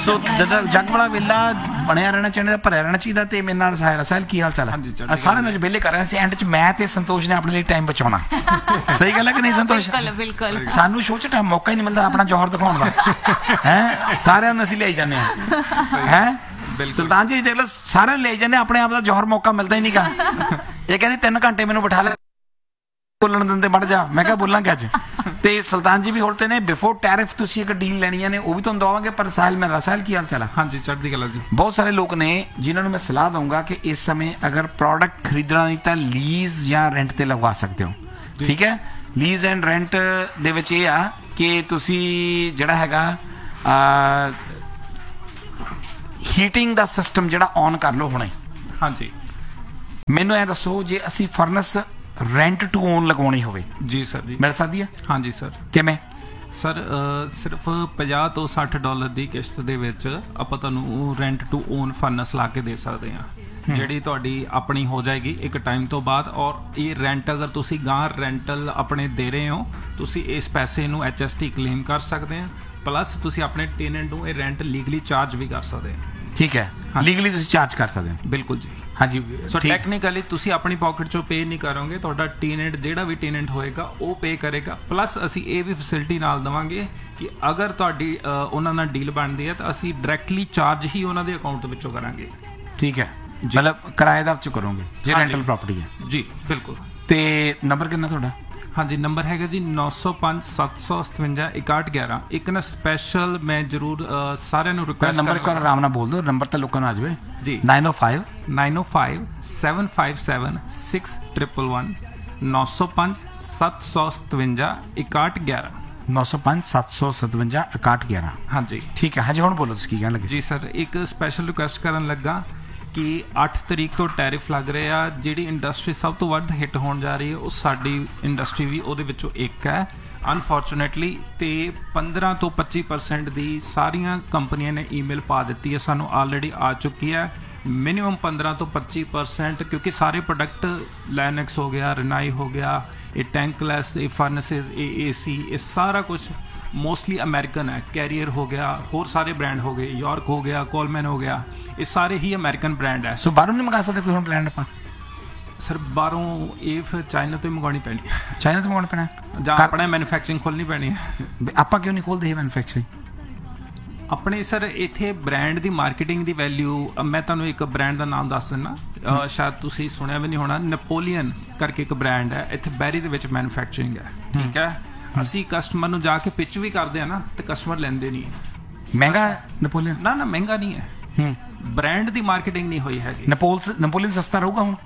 ਸੋ ਜਦੋਂ ਜੱਗ ਵਾਲਾ ਵੇਲਾ ਬਣਿਆ ਰਹਿਣਾ ਚਾਹੀਦਾ, ਭਰਿਆ ਰਹਿਣਾ ਚਾਹੀਦਾ। ਤੇ ਮੇਰੇ ਨਾਲ ਸਾਹਿਲ, ਸਾਹਿਲ ਕੀ ਹਾਲ ਚਾਲ ਹੈ? ਸਾਰਿਆਂ ਨੂੰ ਵਿਹਲੇ ਕਰ ਰਹੇ ਸੀ ਐਂਡ 'ਚ ਮੈਂ ਤੇ ਸੰਤੋਸ਼ ਨੇ ਆਪਣੇ ਲਈ ਟਾਈਮ ਬਚਾਉਣਾ। ਸਹੀ ਗੱਲ ਹੈ ਕਿ ਨਹੀਂ ਸੰਤੋਸ਼? ਬਿਲਕੁਲ। ਸਾਨੂੰ ਸ਼ੋਅ 'ਚ ਟਾਈਮ ਮੌਕਾ ਹੀ ਨਹੀਂ ਮਿਲਦਾ ਆਪਣਾ ਜੌਹਰ ਦਿਖਾਉਣ ਦਾ ਹੈ। ਸਾਰਿਆਂ ਨੂੰ ਅਸੀਂ ਲਿਆਈ ਜਾਂਦੇ ਹਾਂ ਹੈ। ਸੁਲਤਾਨ ਜੀ ਦੇਖ ਲਓ, ਸਾਰਿਆਂ ਨੂੰ ਲਿਆਈ ਜਾਂਦੇ, ਆਪਣੇ ਆਪ ਦਾ ਜੌਹਰ ਮੌਕਾ ਮਿਲਦਾ ਹੀ ਨਹੀਂ ਗਾ। ਇਹ ਕਹਿੰਦੇ 3 ਘੰਟੇ ਮੈਨੂੰ ਬਿਠਾ ਲੈ, ਬੋਲਣ ਦਿੰਦੇ ਮੜ ਜਾ। ਮੈਂ ਕਿਹਾ ਬੋਲਾਂਗੇ ਅੱਜ। ਤੇ ਸੁਲਤਾਨ ਜੀ ਵੀ ਹੋਲਤੇ ਨੇ ਬਿਫੋਰ ਟੈਰਿਫ ਤੁਸੀਂ ਇੱਕ ਡੀਲ ਲੈਣੀਆਂ ਨੇ, ਉਹ ਵੀ ਤੁਹਾਨੂੰ ਦਵਾਂਗੇ। ਪਰ ਸਾਹਿਲ ਮੇਰਾ, ਸਾਹਿਲ ਕੀ ਹਾਲ ਚਾਲ ਹੈ? ਹਾਂਜੀ ਚੜ੍ਹਦੀ ਕਲਾ ਜੀ। ਬਹੁਤ ਸਾਰੇ ਲੋਕ ਨੇ ਜਿਨ੍ਹਾਂ ਨੂੰ ਮੈਂ ਸਲਾਹ ਦਊਂਗਾ ਕਿ ਇਸ ਸਮੇਂ ਅਗਰ ਪ੍ਰੋਡਕਟ ਖਰੀਦਣਾ ਨਹੀਂ ਤਾਂ ਲੀਜ਼ ਜਾਂ ਰੈਂਟ ਤੇ ਲਗਵਾ ਸਕਦੇ ਹੋ। ਠੀਕ ਹੈ, ਲੀਜ਼ ਐਂਡ ਰੈਂਟ ਦੇ ਵਿੱਚ ਇਹ ਆ ਕਿ ਤੁਸੀਂ ਜਿਹੜਾ ਹੈਗਾ ਹੀਟਿੰਗ ਦਾ ਸਿਸਟਮ ਜਿਹੜਾ ਔਨ ਕਰ ਲਓ ਹੁਣੇ। ਹਾਂਜੀ ਮੈਨੂੰ ਇਹ ਦੱਸੋ, ਜੇ ਅਸੀਂ ਫਰਨਸ ਰੈਂਟ ਟੂ ਓਨ ਲਗਵਾਉਣੀ ਹੋਵੇ ਜੀ ਸਰ ਜੀ, ਮਿਲ ਸਕਦੀ ਹੈ? ਹਾਂਜੀ ਸਰ। ਕਿਵੇਂ? ਸਰ ਸਿਰਫ $50 ਤੋਂ $60 ਦੀ ਕਿਸ਼ਤ ਦੇ ਵਿੱਚ ਆਪਾਂ ਤੁਹਾਨੂੰ ਰੈਂਟ ਟੂ ਓਨ ਫਰਨਸ ਲਾ ਕੇ ਦੇ ਸਕਦੇ ਹਾਂ, ਜਿਹੜੀ ਤੁਹਾਡੀ ਆਪਣੀ ਹੋ ਜਾਏਗੀ ਇੱਕ ਟਾਈਮ ਤੋਂ ਬਾਅਦ। ਔਰ ਇਹ ਰੈਂਟ ਅਗਰ ਤੁਸੀਂ ਗਾਂ ਰੈਂਟਲ ਆਪਣੇ ਦੇ ਰਹੇ ਹੋ, ਤੁਸੀਂ ਇਸ ਪੈਸੇ ਨੂੰ HST ਕਲੇਮ ਕਰ ਸਕਦੇ ਆ। ਪਲੱਸ ਤੁਸੀਂ ਆਪਣੇ ਟੈਨੈਂਟ ਨੂੰ ਇਹ ਰੈਂਟ ਲੀਗਲੀ ਚਾਰਜ ਵੀ ਕਰ ਸਕਦੇ ਹੋ। ਠੀਕ ਹੈ, ਲੀਗਲੀ ਤੁਸੀਂ ਚਾਰਜ ਕਰ ਸਕਦੇ ਹੋ। ਬਿਲਕੁਲ ਜੀ। ਹਾਂਜੀ। ਸੋ ਟੈਕਨੀਕਲੀ ਤੁਸੀਂ ਆਪਣੀ ਪਾਕਟ ਚੋਂ ਪੇ ਨਹੀਂ ਕਰੋਗੇ, ਤੁਹਾਡਾ ਟੈਨੈਂਟ ਜਿਹੜਾ ਵੀ ਟੈਨੈਂਟ ਹੋਏਗਾ ਉਹ ਪੇ ਕਰੇਗਾ। ਪਲੱਸ ਅਸੀਂ ਇਹ ਵੀ ਫੈਸਿਲਿਟੀ ਨਾਲ ਦੇਵਾਂਗੇ ਕਿ ਅਗਰ ਤੁਹਾਡੀ ਉਹਨਾਂ ਨਾਲ ਡੀਲ ਬਣਦੀ ਹੈ ਤਾਂ ਅਸੀਂ ਡਾਇਰੈਕਟਲੀ ਚਾਰਜ ਹੀ ਉਹਨਾਂ ਦੇ ਅਕਾਊਂਟ ਵਿੱਚੋਂ ਕਰਾਂਗੇ। ਠੀਕ ਹੈ, ਮਤਲਬ ਕਿਰਾਏਦਾਰ ਚ ਕਰੋਗੇ ਜੇ ਰੈਂਟਲ ਪ੍ਰਾਪਰਟੀ ਹੈ? ਜੀ ਬਿਲਕੁਲ। ਤੇ ਨੰਬਰ ਕਿੰਨਾ ਤੁਹਾਡਾ? ਹਾਂਜੀ ਨੰਬਰ ਹੈਗਾ ਜੀ 905 757 6111। ਇੱਕ ਨਾ ਸਪੈਸ਼ਲ ਮੈਂ ਜ਼ਰੂਰ ਸਾਰਿਆਂ ਨੂੰ ਰਿਕੁਐਸਟ ਨੰਬਰ ਇੱਕ ਆਰਾਮ ਨਾਲ ਬੋਲ ਦਿਓ, ਨੰਬਰ ਤਾਂ ਲੋਕਾਂ ਨੂੰ ਆ ਜਾਵੇ ਜੀ। 905 757 6111 905 757 6111 905 757 6111। ਹਾਂਜੀ ਠੀਕ ਹੈ। ਹਾਂਜੀ ਹੁਣ ਬੋਲੋ ਤੁਸੀਂ ਕੀ ਕਹਿਣ ਲੱਗੇ ਜੀ ਸਰ। ਇੱਕ ਸਪੈਸ਼ਲ ਰਿਕੁਐਸਟ ਕਰਨ ਲੱਗਾ ਕਿ 8 ਤਰੀਕ ਤੋਂ ਟੈਰਿਫ ਲੱਗ ਰਹੇ ਆ। ਜਿਹੜੀ ਇੰਡਸਟਰੀ ਸਭ ਤੋਂ ਵੱਧ ਹਿੱਟ ਹੋਣ ਜਾ ਰਹੀ ਹੈ ਉਹ ਸਾਡੀ ਇੰਡਸਟਰੀ ਵੀ ਉਹਦੇ ਵਿੱਚੋਂ ਇੱਕ ਹੈ ਅਨਫੋਰਚੂਨੇਟਲੀ। ਤੇ 15 ਤੋਂ 25% ਦੀ ਸਾਰੀਆਂ ਕੰਪਨੀਆਂ ਨੇ ਈਮੇਲ ਪਾ ਦਿੱਤੀ ਹੈ, ਸਾਨੂੰ ਆਲਰੇਡੀ ਆ ਚੁੱਕੀ ਹੈ। ਮਿਨੀਮਮ 15 ਤੋਂ 25%, ਕਿਉਂਕਿ ਸਾਰੇ ਪ੍ਰੋਡਕਟ ਲਾਈਨੈਕਸ ਹੋ ਗਿਆ, ਰਿਨਾਈ ਹੋ ਗਿਆ, ਇਹ ਟੈਂਕਲੈਸ, ਇਹ ਫਰਨਸਿਸ, ਇਹ AC, ਇਹ ਸਾਰਾ ਕੁਛ ਮੋਸਟਲੀ ਅਮਰੀਕਨ ਹੈ। ਕੈਰੀਅਰ ਹੋ ਗਿਆ, ਹੋਰ ਸਾਰੇ ਬ੍ਰਾਂਡ ਹੋ ਗਏ, ਯਾਰਕ ਹੋ ਗਿਆ, ਕੋਲਮੈਨ ਹੋ ਗਿਆ, ਇਹ ਸਾਰੇ ਹੀ ਅਮਰੀਕਨ ਬ੍ਰਾਂਡ ਹੈ। ਸੋ ਬਾਹਰੋਂ ਨਹੀਂ ਮੰਗਾ ਸਕਦੇ ਕੋਈ ਹੁਣ ਪਲਾਨ ਆਪਾਂ? ਸਰ ਬਾਹਰੋਂ ਇਹ ਫਿਰ ਚਾਈਨਾ ਤੋਂ ਹੀ ਮੰਗਵਾਉਣੀ ਪੈਣੀ ਹੈ। ਚਾਈਨਾ ਤੋਂ ਮੰਗਵਾਉਣਾ ਪੈਣਾ ਜਾਂ ਆਪਣੇ ਮੈਨੂਫੈਕਚਰਿੰਗ ਖੋਲਣੀ ਪੈਣੀ ਹੈ। ਆਪਾਂ ਕਿਉਂ ਨਹੀਂ ਖੋਲਦੇ ਇਹ ਮੈਨੂਫੈਕਚਰਿੰਗ ਆਪਣੇ? ਸਰ ਇੱਥੇ ਬ੍ਰਾਂਡ ਦੀ ਮਾਰਕੀਟਿੰਗ ਦੀ ਵੈਲਿਊ, ਮੈਂ ਤੁਹਾਨੂੰ ਇੱਕ ਬ੍ਰਾਂਡ ਦਾ ਨਾਮ ਦੱਸ ਦਿੰਦਾ, ਸ਼ਾਇਦ ਤੁਸੀਂ ਸੁਣਿਆ ਵੀ ਨਹੀਂ ਹੋਣਾ, ਨੈਪੋਲੀਅਨ ਕਰਕੇ ਇੱਕ ਬ੍ਰਾਂਡ ਹੈ, ਇੱਥੇ ਬੈਰੀ ਦੇ ਵਿੱਚ ਮੈਨੂਫੈਕਚਰਿੰਗ ਹੈ। ਠੀਕ ਹੈ, ਅਸੀਂ ਕਸਟਮਰ ਨੂੰ ਜਾ ਕੇ ਪਿਚ ਵੀ ਕਰਦੇ ਆ ਨਾ ਤੇ ਕਸਟਮਰ ਲੈਂਦੇ ਨਹੀਂ। ਮਹਿੰਗਾ ਨੈਪੋਲੀਅਨ? ਨਾ ਨਾ ਮਹਿੰਗਾ ਨਹੀਂ ਹੈ, ਬ੍ਰਾਂਡ ਦੀ ਮਾਰਕੀਟਿੰਗ ਨਹੀਂ ਹੋਈ ਹੈਗੀ। ਨੈਪੋਲੀਅਨ ਸਸਤਾ ਰਹੂਗਾ ਹੁਣ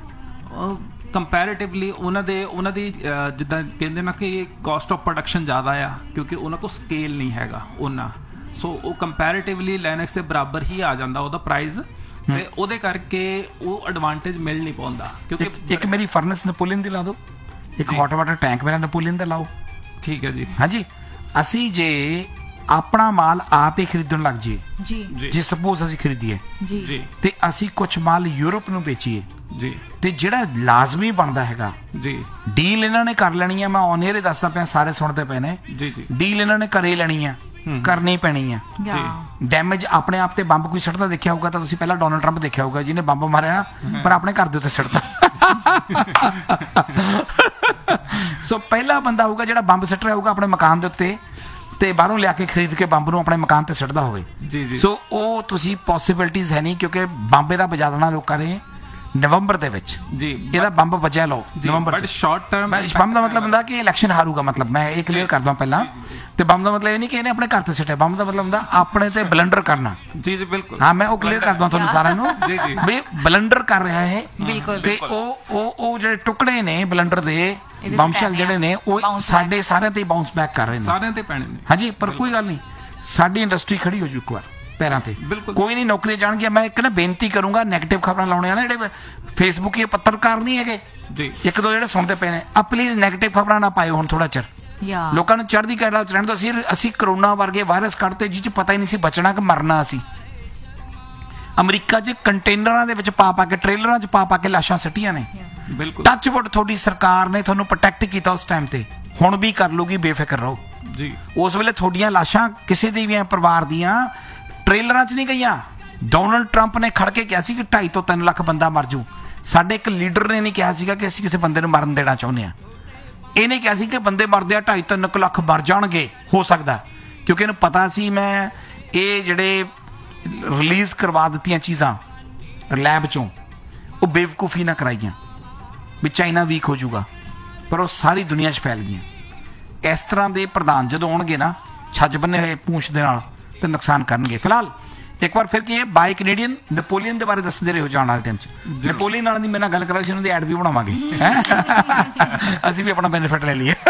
ਕੰਪੈਰੇਟਿਵਲੀ? ਉਹਨਾਂ ਦੀ ਜਿੱਦਾਂ ਕਹਿੰਦੇ ਨਾ ਕਿ ਕਾਸਟ ਆਫ ਪ੍ਰੋਡਕਸ਼ਨ ਜ਼ਿਆਦਾ ਆ, ਕਿਉਂਕਿ ਉਹਨਾਂ ਕੋਲ ਸਕੇਲ ਨਹੀਂ ਹੈਗਾ ਉਹਨਾਂ। ਸੋ ਉਹ ਕੰਪੈਰੇਟਿਵਲੀ ਲਾਈਨੈਕਸ ਦੇ ਬਰਾਬਰ ਹੀ ਆ ਜਾਂਦਾ ਉਹਦਾ ਪ੍ਰਾਈਸ, ਤੇ ਉਹਦੇ ਕਰਕੇ ਉਹ ਐਡਵਾਂਟੇਜ ਮਿਲ ਨਹੀਂ ਪਾਉਂਦਾ। ਕਿਉਂਕਿ ਇੱਕ ਮੇਰੀ ਫਰਨਸ ਨੈਪੋਲੀਅਨ ਦੀ ਲਾ ਦਿਓ, ਇੱਕ ਹੌਟ ਵਾਟਰ ਟੈਂਕ ਮੇਰਾ ਨੈਪੋਲੀਅਨ ਦਾ ਲਾਓ। ਠੀਕ ਹੈ ਜੀ। ਹਾਂਜੀ, ਅਸੀਂ ਜੇ ਆਪਣਾ ਮਾਲ ਆਪ ਹੀ ਖਰੀਦਣ ਲੱਗ ਜਾਈਏ ਜੀ, ਜੇ ਸਪੋਜ਼ ਅਸੀਂ ਖਰੀਦੀਏ ਜੀ ਤੇ ਅਸੀਂ ਕੁਝ ਮਾਲ ਯੂਰਪ ਨੂੰ ਵੇਚੀਏ ਜੀ, ਤੇ ਜਿਹੜਾ ਲਾਜ਼ਮੀ ਬਣਦਾ ਹੈਗਾ ਜੀ, ਡੀਲ ਇਹਨਾਂ ਨੇ ਕਰ ਲੈਣੀ ਹੈ। ਮੈਂ ਔਨ ਏਅਰ ਦੱਸਦਾ ਪਿਆ, ਸਾਰੇ ਸੁਣਦੇ ਪਏ ਨੇ ਜੀ ਜੀ, ਡੀਲ ਇਹਨਾਂ ਨੇ ਕਰੇ ਲੈਣੀ ਹੈ, ਕਰਨੀ ਪੈਣੀ ਹੈ। ਡੈਮੇਜ ਆਪਣੇ ਆਪ ਤੇ ਬੰਬ ਕੋਈ ਸੱਟਦਾ ਦੇਖਿਆ ਹੋਊਗਾ ਤਾਂ ਤੁਸੀਂ ਪਹਿਲਾਂ ਡੋਨਲਡ ਟਰੰਪ ਦੇਖਿਆ ਹੋਊਗਾ ਜਿਹਨੇ ਬੰਬ ਮਾਰਿਆ ਪਰ ਆਪਣੇ ਘਰ ਦੇ ਉੱਤੇ ਸੱਟਦਾ। ਸੋ ਪਹਿਲਾ ਬੰਦਾ ਹੋਊਗਾ ਜਿਹੜਾ ਬੰਬ ਸੱਟ ਰਿਹਾ ਹੋਊਗਾ ਆਪਣੇ ਮਕਾਨ ਦੇ ਉੱਤੇ ਤੇ ਬਾਹਰੋਂ ਲਿਆ ਕੇ ਖਰੀਦ ਕੇ ਬੰਬ ਨੂੰ ਆਪਣੇ ਮਕਾਨ ਤੇ ਸੱਟਦਾ ਹੋਵੇ। ਜੀ ਜੀ। ਸੋ ਉਹ ਤੁਸੀਂ ਪੋਸੀਬਿਲਿਟੀਜ਼ ਹੈ ਨਹੀਂ, ਕਿਉਂਕਿ ਬੰਬੇ ਦਾ ਵਜਾ ਦੇਣਾ ਲੋਕਾਂ ਨੇ ਨਵੰਬਰ ਦੇ ਵਿੱਚ। ਜੀ, ਇਹਦਾ ਬੰਬ ਬਚਿਆ ਲਓ ਨਵੰਬਰ ਬਟ ਸ਼ਾਰਟ ਟਰਮ ਬੰਬ ਦਾ ਮਤਲਬ ਹੁੰਦਾ ਕਿ ਇਲੈਕਸ਼ਨ ਹਾਰੂਗਾ, ਮਤਲਬ ਮੈਂ ਇਹ ਕਲੀਅਰ ਕਰਦਾ ਪਹਿਲਾਂ। ਤੇ ਬੰਬ ਦਾ ਮਤਲਬ ਇਹ ਨਹੀਂ ਕਿ ਇਹਨੇ ਆਪਣੇ ਘਰ ਤੇ ਸਿੱਟਿਆ, ਬੰਬ ਦਾ ਮਤਲਬ ਹੁੰਦਾ ਆਪਣੇ ਤੇ ਬਲੰਡਰ ਕਰਨਾ। ਜੀ ਜੀ ਬਿਲਕੁਲ। ਹਾਂ, ਮੈਂ ਉਹ ਕਲੀਅਰ ਕਰਦਾ ਤੁਹਾਨੂੰ ਸਾਰਿਆਂ ਨੂੰ ਵੀ ਬਲੰਡਰ ਕਰ ਰਿਹਾ ਹੈ। ਬਿਲਕੁਲ। ਤੇ ਉਹ ਜਿਹੜੇ ਟੁਕੜੇ ਨੇ ਬਲੰਡਰ ਦੇ ਬੰਬਸ਼ੈਲ ਜਿਹੜੇ ਨੇ ਉਹ ਸਾਡੇ ਸਾਰਿਆਂ ਤੇ ਬਾਉਂਸ ਬੈਕ ਕਰ ਰਹੇ ਨੇ, ਸਾਰਿਆਂ ਤੇ ਪੈਣੇ ਨੇ। ਹਾਂਜੀ, ਪਰ ਕੋਈ ਗੱਲ ਨਹੀਂ, ਸਾਡੀ ਇੰਡਸਟਰੀ ਖੜੀ ਹੋ ਜੂ ਇੱਕ ਵਾਰ ਪੈਰਾਂ ਤੇ। ਕੋਈ ਨਹੀਂ, ਨੌਕਰੀਆਂ ਜਾਣਗੀਆਂ। ਮੈਂ ਇੱਕ ਨਾ ਬੇਨਤੀ ਕਰੂੰਗਾ, ਨੈਗੇਟਿਵ ਖਬਰਾਂ ਲਾਉਣੇ ਆ ਨਾ ਜਿਹੜੇ ਫੇਸਬੁੱਕ ਇਹ ਪੱਤਰਕਾਰ ਨਹੀਂ ਹੈਗੇ ਜੀ, ਇੱਕ ਦੋ ਜਿਹੜੇ ਸੁਣਦੇ ਪਏ ਨੇ, ਆ ਪਲੀਜ਼ ਨੈਗੇਟਿਵ ਖਬਰਾਂ ਨਾ ਪਾਇਓ ਹੁਣ ਥੋੜਾ ਚਿਰ। ਲੋਕਾਂ ਨੂੰ ਚੜ੍ਹਦੀ ਕਲਾ ਚ ਰਹਿਣ ਦਿਓ। ਅਸੀਂ ਕਰੋਨਾ ਵਰਗੇ ਵਾਇਰਸ ਕੱਢਤੇ ਜਿਹ ਚ ਪਤਾ ਹੀ ਨਹੀਂ ਸੀ ਬਚਣਾ ਕਿ ਮਰਨਾ। ਅਸੀਂ ਅਮਰੀਕਾ 'ਚ ਕੰਟੇਨਰਾਂ ਦੇ ਵਿੱਚ ਪਾ ਕੇ, ਟ੍ਰੇਲਰਾਂ 'ਚ ਪਾ ਕੇ ਲਾਸ਼ਾਂ ਸੱਟੀਆਂ ਨੇ। ਬਿਲਕੁਲ। ਟੱਚਵੁੱਡ ਤੁਹਾਡੀ ਸਰਕਾਰ ਨੇ ਤੁਹਾਨੂੰ ਪ੍ਰੋਟੈਕਟ ਕੀਤਾ ਉਸ ਟਾਈਮ ਤੇ, ਹੁਣ ਵੀ ਕਰ ਲੂਗੀ, ਬੇਫਿਕਰ ਰਹੋ ਜੀ। ਉਸ ਵੇਲੇ ਤੁਹਾਡੀਆਂ ਲਾਸ਼ਾਂ ਕਿਸੇ ਦੀ ਵੀ ਪਰਿਵਾਰ ਦੀਆਂ ਟ੍ਰੇਲਰਾਂ 'ਚ ਨਹੀਂ ਗਈਆਂ। ਡੋਨਲਡ ਟਰੰਪ ਨੇ ਖੜ ਕੇ ਕਿਹਾ ਸੀ ਕਿ 2.5 ਤੋਂ 3 ਲੱਖ ਬੰਦਾ ਮਰ ਜੂ। ਸਾਡੇ ਇੱਕ ਲੀਡਰ ਨੇ ਨਹੀਂ ਕਿਹਾ ਸੀਗਾ ਕਿ ਅਸੀਂ ਕਿਸੇ ਬੰਦੇ ਨੂੰ ਮਰਨ ਦੇਣਾ ਚਾਹੁੰਦੇ ਹਾਂ। ਇਹਨੇ ਕਿਹਾ ਸੀ ਕਿ ਬੰਦੇ ਮਰਦੇ ਆ 2.5-3 ਲੱਖ ਮਰ ਜਾਣਗੇ, ਹੋ ਸਕਦਾ, ਕਿਉਂਕਿ ਇਹਨੂੰ ਪਤਾ ਸੀ ਮੈਂ ਇਹ ਜਿਹੜੇ ਰਿਲੀਜ਼ ਕਰਵਾ ਦਿੱਤੀਆਂ ਚੀਜ਼ਾਂ ਲੈਬ 'ਚੋਂ ਉਹ ਬੇਵਕੂਫੀ ਨਾ ਕਰਾਈਆਂ ਵੀ ਚਾਈਨਾ ਵੀਕ ਹੋ ਜਾਊਗਾ, ਪਰ ਉਹ ਸਾਰੀ ਦੁਨੀਆ 'ਚ ਫੈਲ ਗਈਆਂ। ਇਸ ਤਰ੍ਹਾਂ ਦੇ ਪ੍ਰਧਾਨ ਜਦੋਂ ਆਉਣਗੇ ਨਾ ਛੱਜ ਬੰਨੇ ਹੋਏ ਪੂੰਛ ਦੇ ਨਾਲ ਤੇ ਨੁਕਸਾਨ ਕਰਨਗੇ। ਫਿਲਹਾਲ ਇੱਕ ਵਾਰ ਫਿਰ ਕੀ ਹੈ, ਬਾਈ ਕੈਨੇਡੀਅਨ ਨੈਪੋਲੀਅਨ ਦੇ ਬਾਰੇ ਦੱਸਦੇ ਰਹੇ ਹੋ ਜਾਣ ਵਾਲੇ ਟਾਈਮ 'ਚ। ਨੈਪੋਲੀਅਨ ਨਾਲ ਦੀ ਮੇਰੇ ਨਾਲ ਗੱਲ ਕਰਾ ਸੀ, ਉਹਨਾਂ ਦੀ ਐਡ ਵੀ ਬਣਾਵਾਂਗੇ, ਅਸੀਂ ਵੀ ਆਪਣਾ ਬੈਨੀਫਿਟ ਲੈ ਲਈਏ।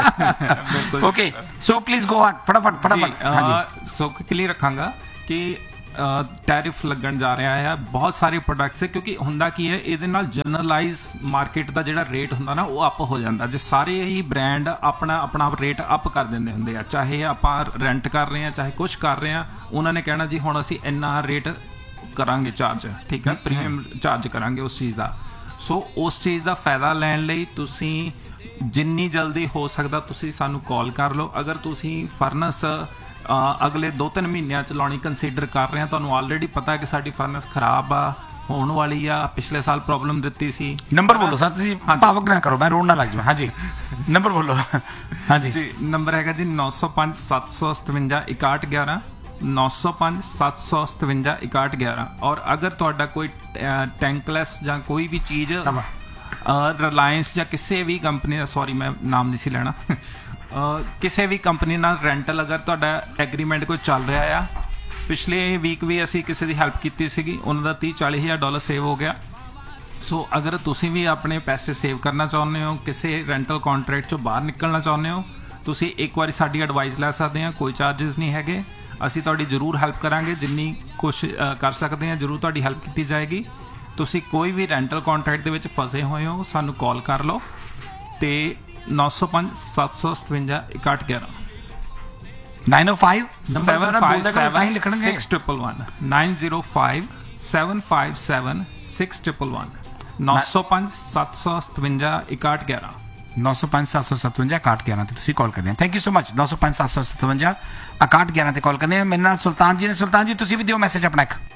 ਓਕੇ, ਸੋ ਪਲੀਜ਼ ਗੋ ਆਨ, ਫਟਾਫਟ। ਸੋ ਕਲੀਅਰ ਰੱਖਾਂਗਾ ਕਿ ਟੈਰਿਫ ਲੱਗਣ ਜਾ ਰਿਹਾ ਹੈ ਬਹੁਤ ਸਾਰੇ ਪ੍ਰੋਡਕਟਸ, ਕਿਉਂਕਿ ਹੁੰਦਾ ਕੀ ਹੈ ਇਹਦੇ ਨਾਲ ਜਨਰਲਾਈਜ਼ ਮਾਰਕੀਟ ਦਾ ਜਿਹੜਾ ਰੇਟ ਹੁੰਦਾ ਨਾ ਉਹ ਅਪ ਹੋ ਜਾਂਦਾ। ਜੇ ਸਾਰੇ ਹੀ ਬ੍ਰਾਂਡ ਆਪਣਾ ਰੇਟ ਅਪ ਕਰ ਦਿੰਦੇ ਹੁੰਦੇ ਆ, ਚਾਹੇ ਆਪਾਂ ਰੈਂਟ ਕਰ ਰਹੇ ਹਾਂ ਚਾਹੇ ਕੁਛ ਕਰ ਰਹੇ ਹਾਂ, ਉਹਨਾਂ ਨੇ ਕਹਿਣਾ ਜੀ ਹੁਣ ਅਸੀਂ ਇੰਨਾ ਰੇਟ ਕਰਾਂਗੇ ਚਾਰਜ, ਠੀਕ ਹੈ, ਪ੍ਰੀਮੀਅਮ ਚਾਰਜ ਕਰਾਂਗੇ ਉਸ ਚੀਜ਼ ਦਾ। ਸੋ ਉਸ ਚੀਜ਼ ਦਾ ਫਾਇਦਾ ਲੈਣ ਲਈ ਤੁਸੀਂ ਜਿੰਨੀ ਜਲਦੀ ਹੋ ਸਕਦਾ ਤੁਸੀਂ ਸਾਨੂੰ ਕਾਲ ਕਰ ਲਓ। ਅਗਰ ਤੁਸੀਂ ਫਰਨਸ ਅਗਲੇ 2-3 ਮਹੀਨਿਆਂ ਚ ਲਾਉਣੀ ਕੰਸੀਡਰ ਕਰ ਰਹੇ ਹਾਂ, ਤੁਹਾਨੂੰ ਆਲਰੇਡੀ ਪਤਾ ਹੈ ਕਿ ਸਾਡੀ ਫਰਨਸ ਖਰਾਬ ਆ, ਹੋਣ ਵਾਲੀ ਆ, ਪਿਛਲੇ ਸਾਲ ਪ੍ਰੋਬਲਮ ਦਿੱਤੀ ਸੀ। ਨੰਬਰ ਬੋਲੋ ਸਰ, ਤੁਸੀਂ ਭਾਵਕ ਨਾ ਕਰੋ, ਮੈਂ ਰੋਣ ਨਾ ਲੱਗ ਜਾਵਾਂ। ਹਾਂਜੀ ਨੰਬਰ ਬੋਲੋ। ਹਾਂਜੀ ਜੀ, ਨੰਬਰ ਹੈਗਾ ਜੀ 905 757 6111, 905 757 6111। ਔਰ ਅਗਰ ਤੁਹਾਡਾ ਕੋਈ ਟੈਂਕਲੈਸ ਜਾਂ ਕੋਈ ਵੀ ਚੀਜ਼ ਰਿਲਾਇੰਸ ਜਾਂ ਕਿਸੇ ਵੀ ਕੰਪਨੀ ਦਾ, ਸੌਰੀ ਮੈਂ ਨਾਮ ਨਹੀਂ ਸੀ ਲੈਣਾ, ਕਿਸੇ ਵੀ ਕੰਪਨੀ ਨਾਲ ਰੈਂਟਲ ਅਗਰ ਤੁਹਾਡਾ ਐਗਰੀਮੈਂਟ ਕੋਈ ਚੱਲ ਰਿਹਾ ਆ, ਪਿਛਲੇ ਵੀਕ ਵੀ ਅਸੀਂ ਕਿਸੇ ਦੀ ਹੈਲਪ ਕੀਤੀ ਸੀਗੀ, ਉਹਨਾਂ ਦਾ $30-40 ਹਜ਼ਾਰ ਸੇਵ ਹੋ ਗਿਆ। ਸੋ ਅਗਰ ਤੁਸੀਂ ਵੀ ਆਪਣੇ ਪੈਸੇ ਸੇਵ ਕਰਨਾ ਚਾਹੁੰਦੇ ਹੋ, ਕਿਸੇ ਰੈਂਟਲ ਕੰਟਰੈਕਟ ਚੋਂ ਬਾਹਰ ਨਿਕਲਣਾ ਚਾਹੁੰਦੇ ਹੋ, ਤੁਸੀਂ ਇੱਕ ਵਾਰੀ ਸਾਡੀ ਐਡਵਾਈਸ ਲੈ ਸਕਦੇ ਹਾਂ, ਕੋਈ ਚਾਰजेस ਨਹੀਂ ਹੈਗੇ। ਅਸੀਂ ਤੁਹਾਡੀ ਜ਼ਰੂਰ ਹੈਲਪ ਕਰਾਂਗੇ, ਜਿੰਨੀ ਕੋਸ਼ਿਸ਼ ਕਰ ਸਕਦੇ ਹਾਂ ਜ਼ਰੂਰ ਤੁਹਾਡੀ ਹੈਲਪ ਕੀਤੀ ਜਾਏਗੀ। ਤੁਸੀਂ ਕੋਈ ਵੀ ਰੈਂਟਲ ਕੰਟਰੈਕਟ ਦੇ ਵਿੱਚ ਫਸੇ ਹੋਏ ਹੋ, ਸਾਨੂੰ ਕਾਲ ਕਰ ਲਓ ਤੇ 905 757 6111 905 757 6111 905 757 6111 905 757 6111 905 757 6111 ਤੇ ਤੁਸੀਂ ਕਾਲ ਕਰਨੀ ਹੈ। Thank you so much. 905 757 6111 ਤੇ ਕਾਲ ਕਰਨੀ ਹੈ। ਮੇਰੇ ਨਾਲ ਸੁਲਤਾਨ ਜੀ ਨੇ। ਸੁਲਤਾਨ ਜੀ ਤੁਸੀਂ ਵੀ ਦਿਓ ਮੈਸੇਜ ਆਪਣਾ ਇੱਕ।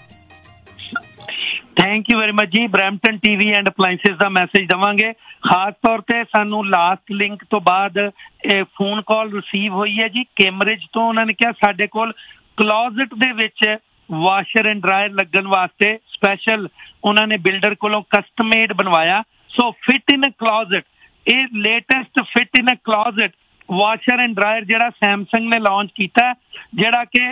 ਥੈਂਕ ਯੂ ਵੈਰੀ ਮਚ ਜੀ। Brampton TV and ਅਪਲਾਈਐਂਸਿਸ the message ਦੇਵਾਂਗੇ। ਖਾਸ ਤੌਰ ਤੇ ਸਾਨੂੰ ਲਾਸਟ ਲਿੰਕ ਤੋਂ ਬਾਅਦ ਇਹ ਫੋਨ ਕਾਲ ਰਿਸੀਵ ਹੋਈ ਹੈ ਜੀ ਕੈਮਬਰਿਜ ਤੋਂ। ਉਹਨਾਂ ਨੇ ਕਿਹਾ ਸਾਡੇ ਕੋਲ ਕਲੋਜ਼ਟ ਦੇ ਵਿੱਚ ਵਾਸ਼ਰ ਐਂਡ ਡਰਾਇਰ ਲੱਗਣ ਵਾਸਤੇ ਸਪੈਸ਼ਲ ਉਹਨਾਂ ਨੇ ਬਿਲਡਰ ਕੋਲੋਂ ਕਸਟਮੇਡ ਬਣਵਾਇਆ। ਸੋ ਫਿਟ ਇਨ ਅ ਕਲੋਜ਼ਟ, ਇਹ latest fit in a ਕਲੋਜ਼ਟ washer and dryer ਜਿਹੜਾ ਸੈਮਸੰਗ ਨੇ ਲਾਂਚ ਕੀਤਾ, ਜਿਹੜਾ ਕਿ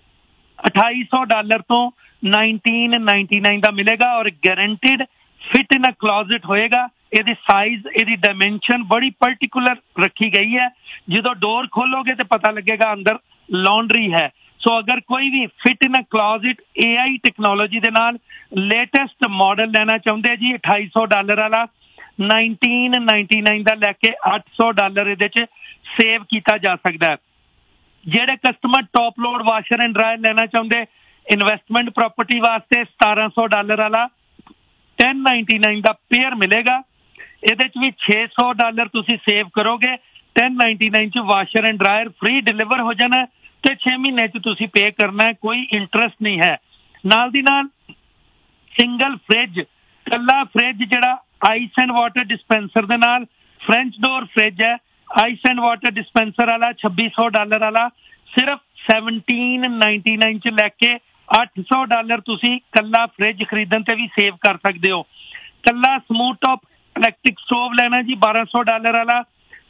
$2800 ਤੋਂ $1999 ਦਾ ਮਿਲੇਗਾ ਔਰ ਗਾਰੰਟਿਡ ਫਿਟ ਇਨ ਅ ਕਲੋਜ਼ਟ ਹੋਏਗਾ। ਇਹਦੀ ਸਾਈਜ਼, ਇਹਦੀ ਡਾਇਮੈਂਸ਼ਨ ਬੜੀ ਪਰਟੀਕੂਲਰ ਰੱਖੀ ਗਈ ਹੈ। ਜਦੋਂ ਡੋਰ ਖੋਲੋਗੇ ਤੇ ਪਤਾ ਲੱਗੇਗਾ ਅੰਦਰ ਲੌਂਡਰੀ ਹੈ। ਸੋ ਅਗਰ ਕੋਈ ਵੀ ਫਿਟ ਇਨ ਅ ਕਲੋਜ਼ਟ AI ਟੈਕਨੋਲੋਜੀ ਦੇ ਨਾਲ ਲੇਟੈਸਟ ਮਾਡਲ ਲੈਣਾ ਚਾਹੁੰਦੇ ਜੀ, $2800 ਵਾਲਾ 1999 ਦਾ ਲੈ ਕੇ $800 ਇਹਦੇ 'ਚ ਸੇਵ ਕੀਤਾ ਜਾ ਸਕਦਾ ਹੈ। ਜਿਹੜੇ customer top load washer and dryer ਲੈਣਾ ਚਾਹੁੰਦੇ ਇਨਵੈਸਟਮੈਂਟ ਪ੍ਰਾਪਰਟੀ ਵਾਸਤੇ $1700 ਵਾਲਾ 1099 ਦਾ ਪੇਅਰ ਮਿਲੇਗਾ। ਇਹਦੇ 'ਚ ਵੀ $600 ਤੁਸੀਂ ਸੇਵ ਕਰੋਗੇ। 1099 'ਚ washer and dryer free deliver ਹੋ ਜਾਣਾ ਤੇ 6 ਮਹੀਨੇ 'ਚ ਤੁਸੀਂ ਪੇ ਕਰਨਾ, ਕੋਈ ਇੰਟਰਸਟ ਨਹੀਂ ਹੈ। ਨਾਲ ਦੀ ਨਾਲ ਸਿੰਗਲ ਫ੍ਰਿਜ, ਕੱਲਾ ਫ੍ਰਿਜ ਜਿਹੜਾ ਆਈਸ ਐਂਡ ਵਾਟਰ ਡਿਸਪੈਂਸਰ ਦੇ ਨਾਲ ਫ੍ਰੈਂਚ ਡੋਰ ਫ੍ਰਿਜ ਹੈ, ਆਈਸ ਐਂਡ ਵਾਟਰ ਡਿਸਪੈਂਸਰ ਵਾਲਾ $2600 ਵਾਲਾ ਸਿਰਫ 1799 'ਚ ਲੈ ਕੇ $800 ਤੁਸੀਂ ਕੱਲਾ ਫ੍ਰਿਜ ਖਰੀਦਣ ਤੇ ਵੀ ਸੇਵ ਕਰ ਸਕਦੇ ਹੋ। ਕੱਲਾ ਸਮੂਥ ਟੌਪ ਇਲੈਕਟ੍ਰਿਕ ਸਟੋਵ ਲੈਣਾ ਜੀ $1200 ਵਾਲਾ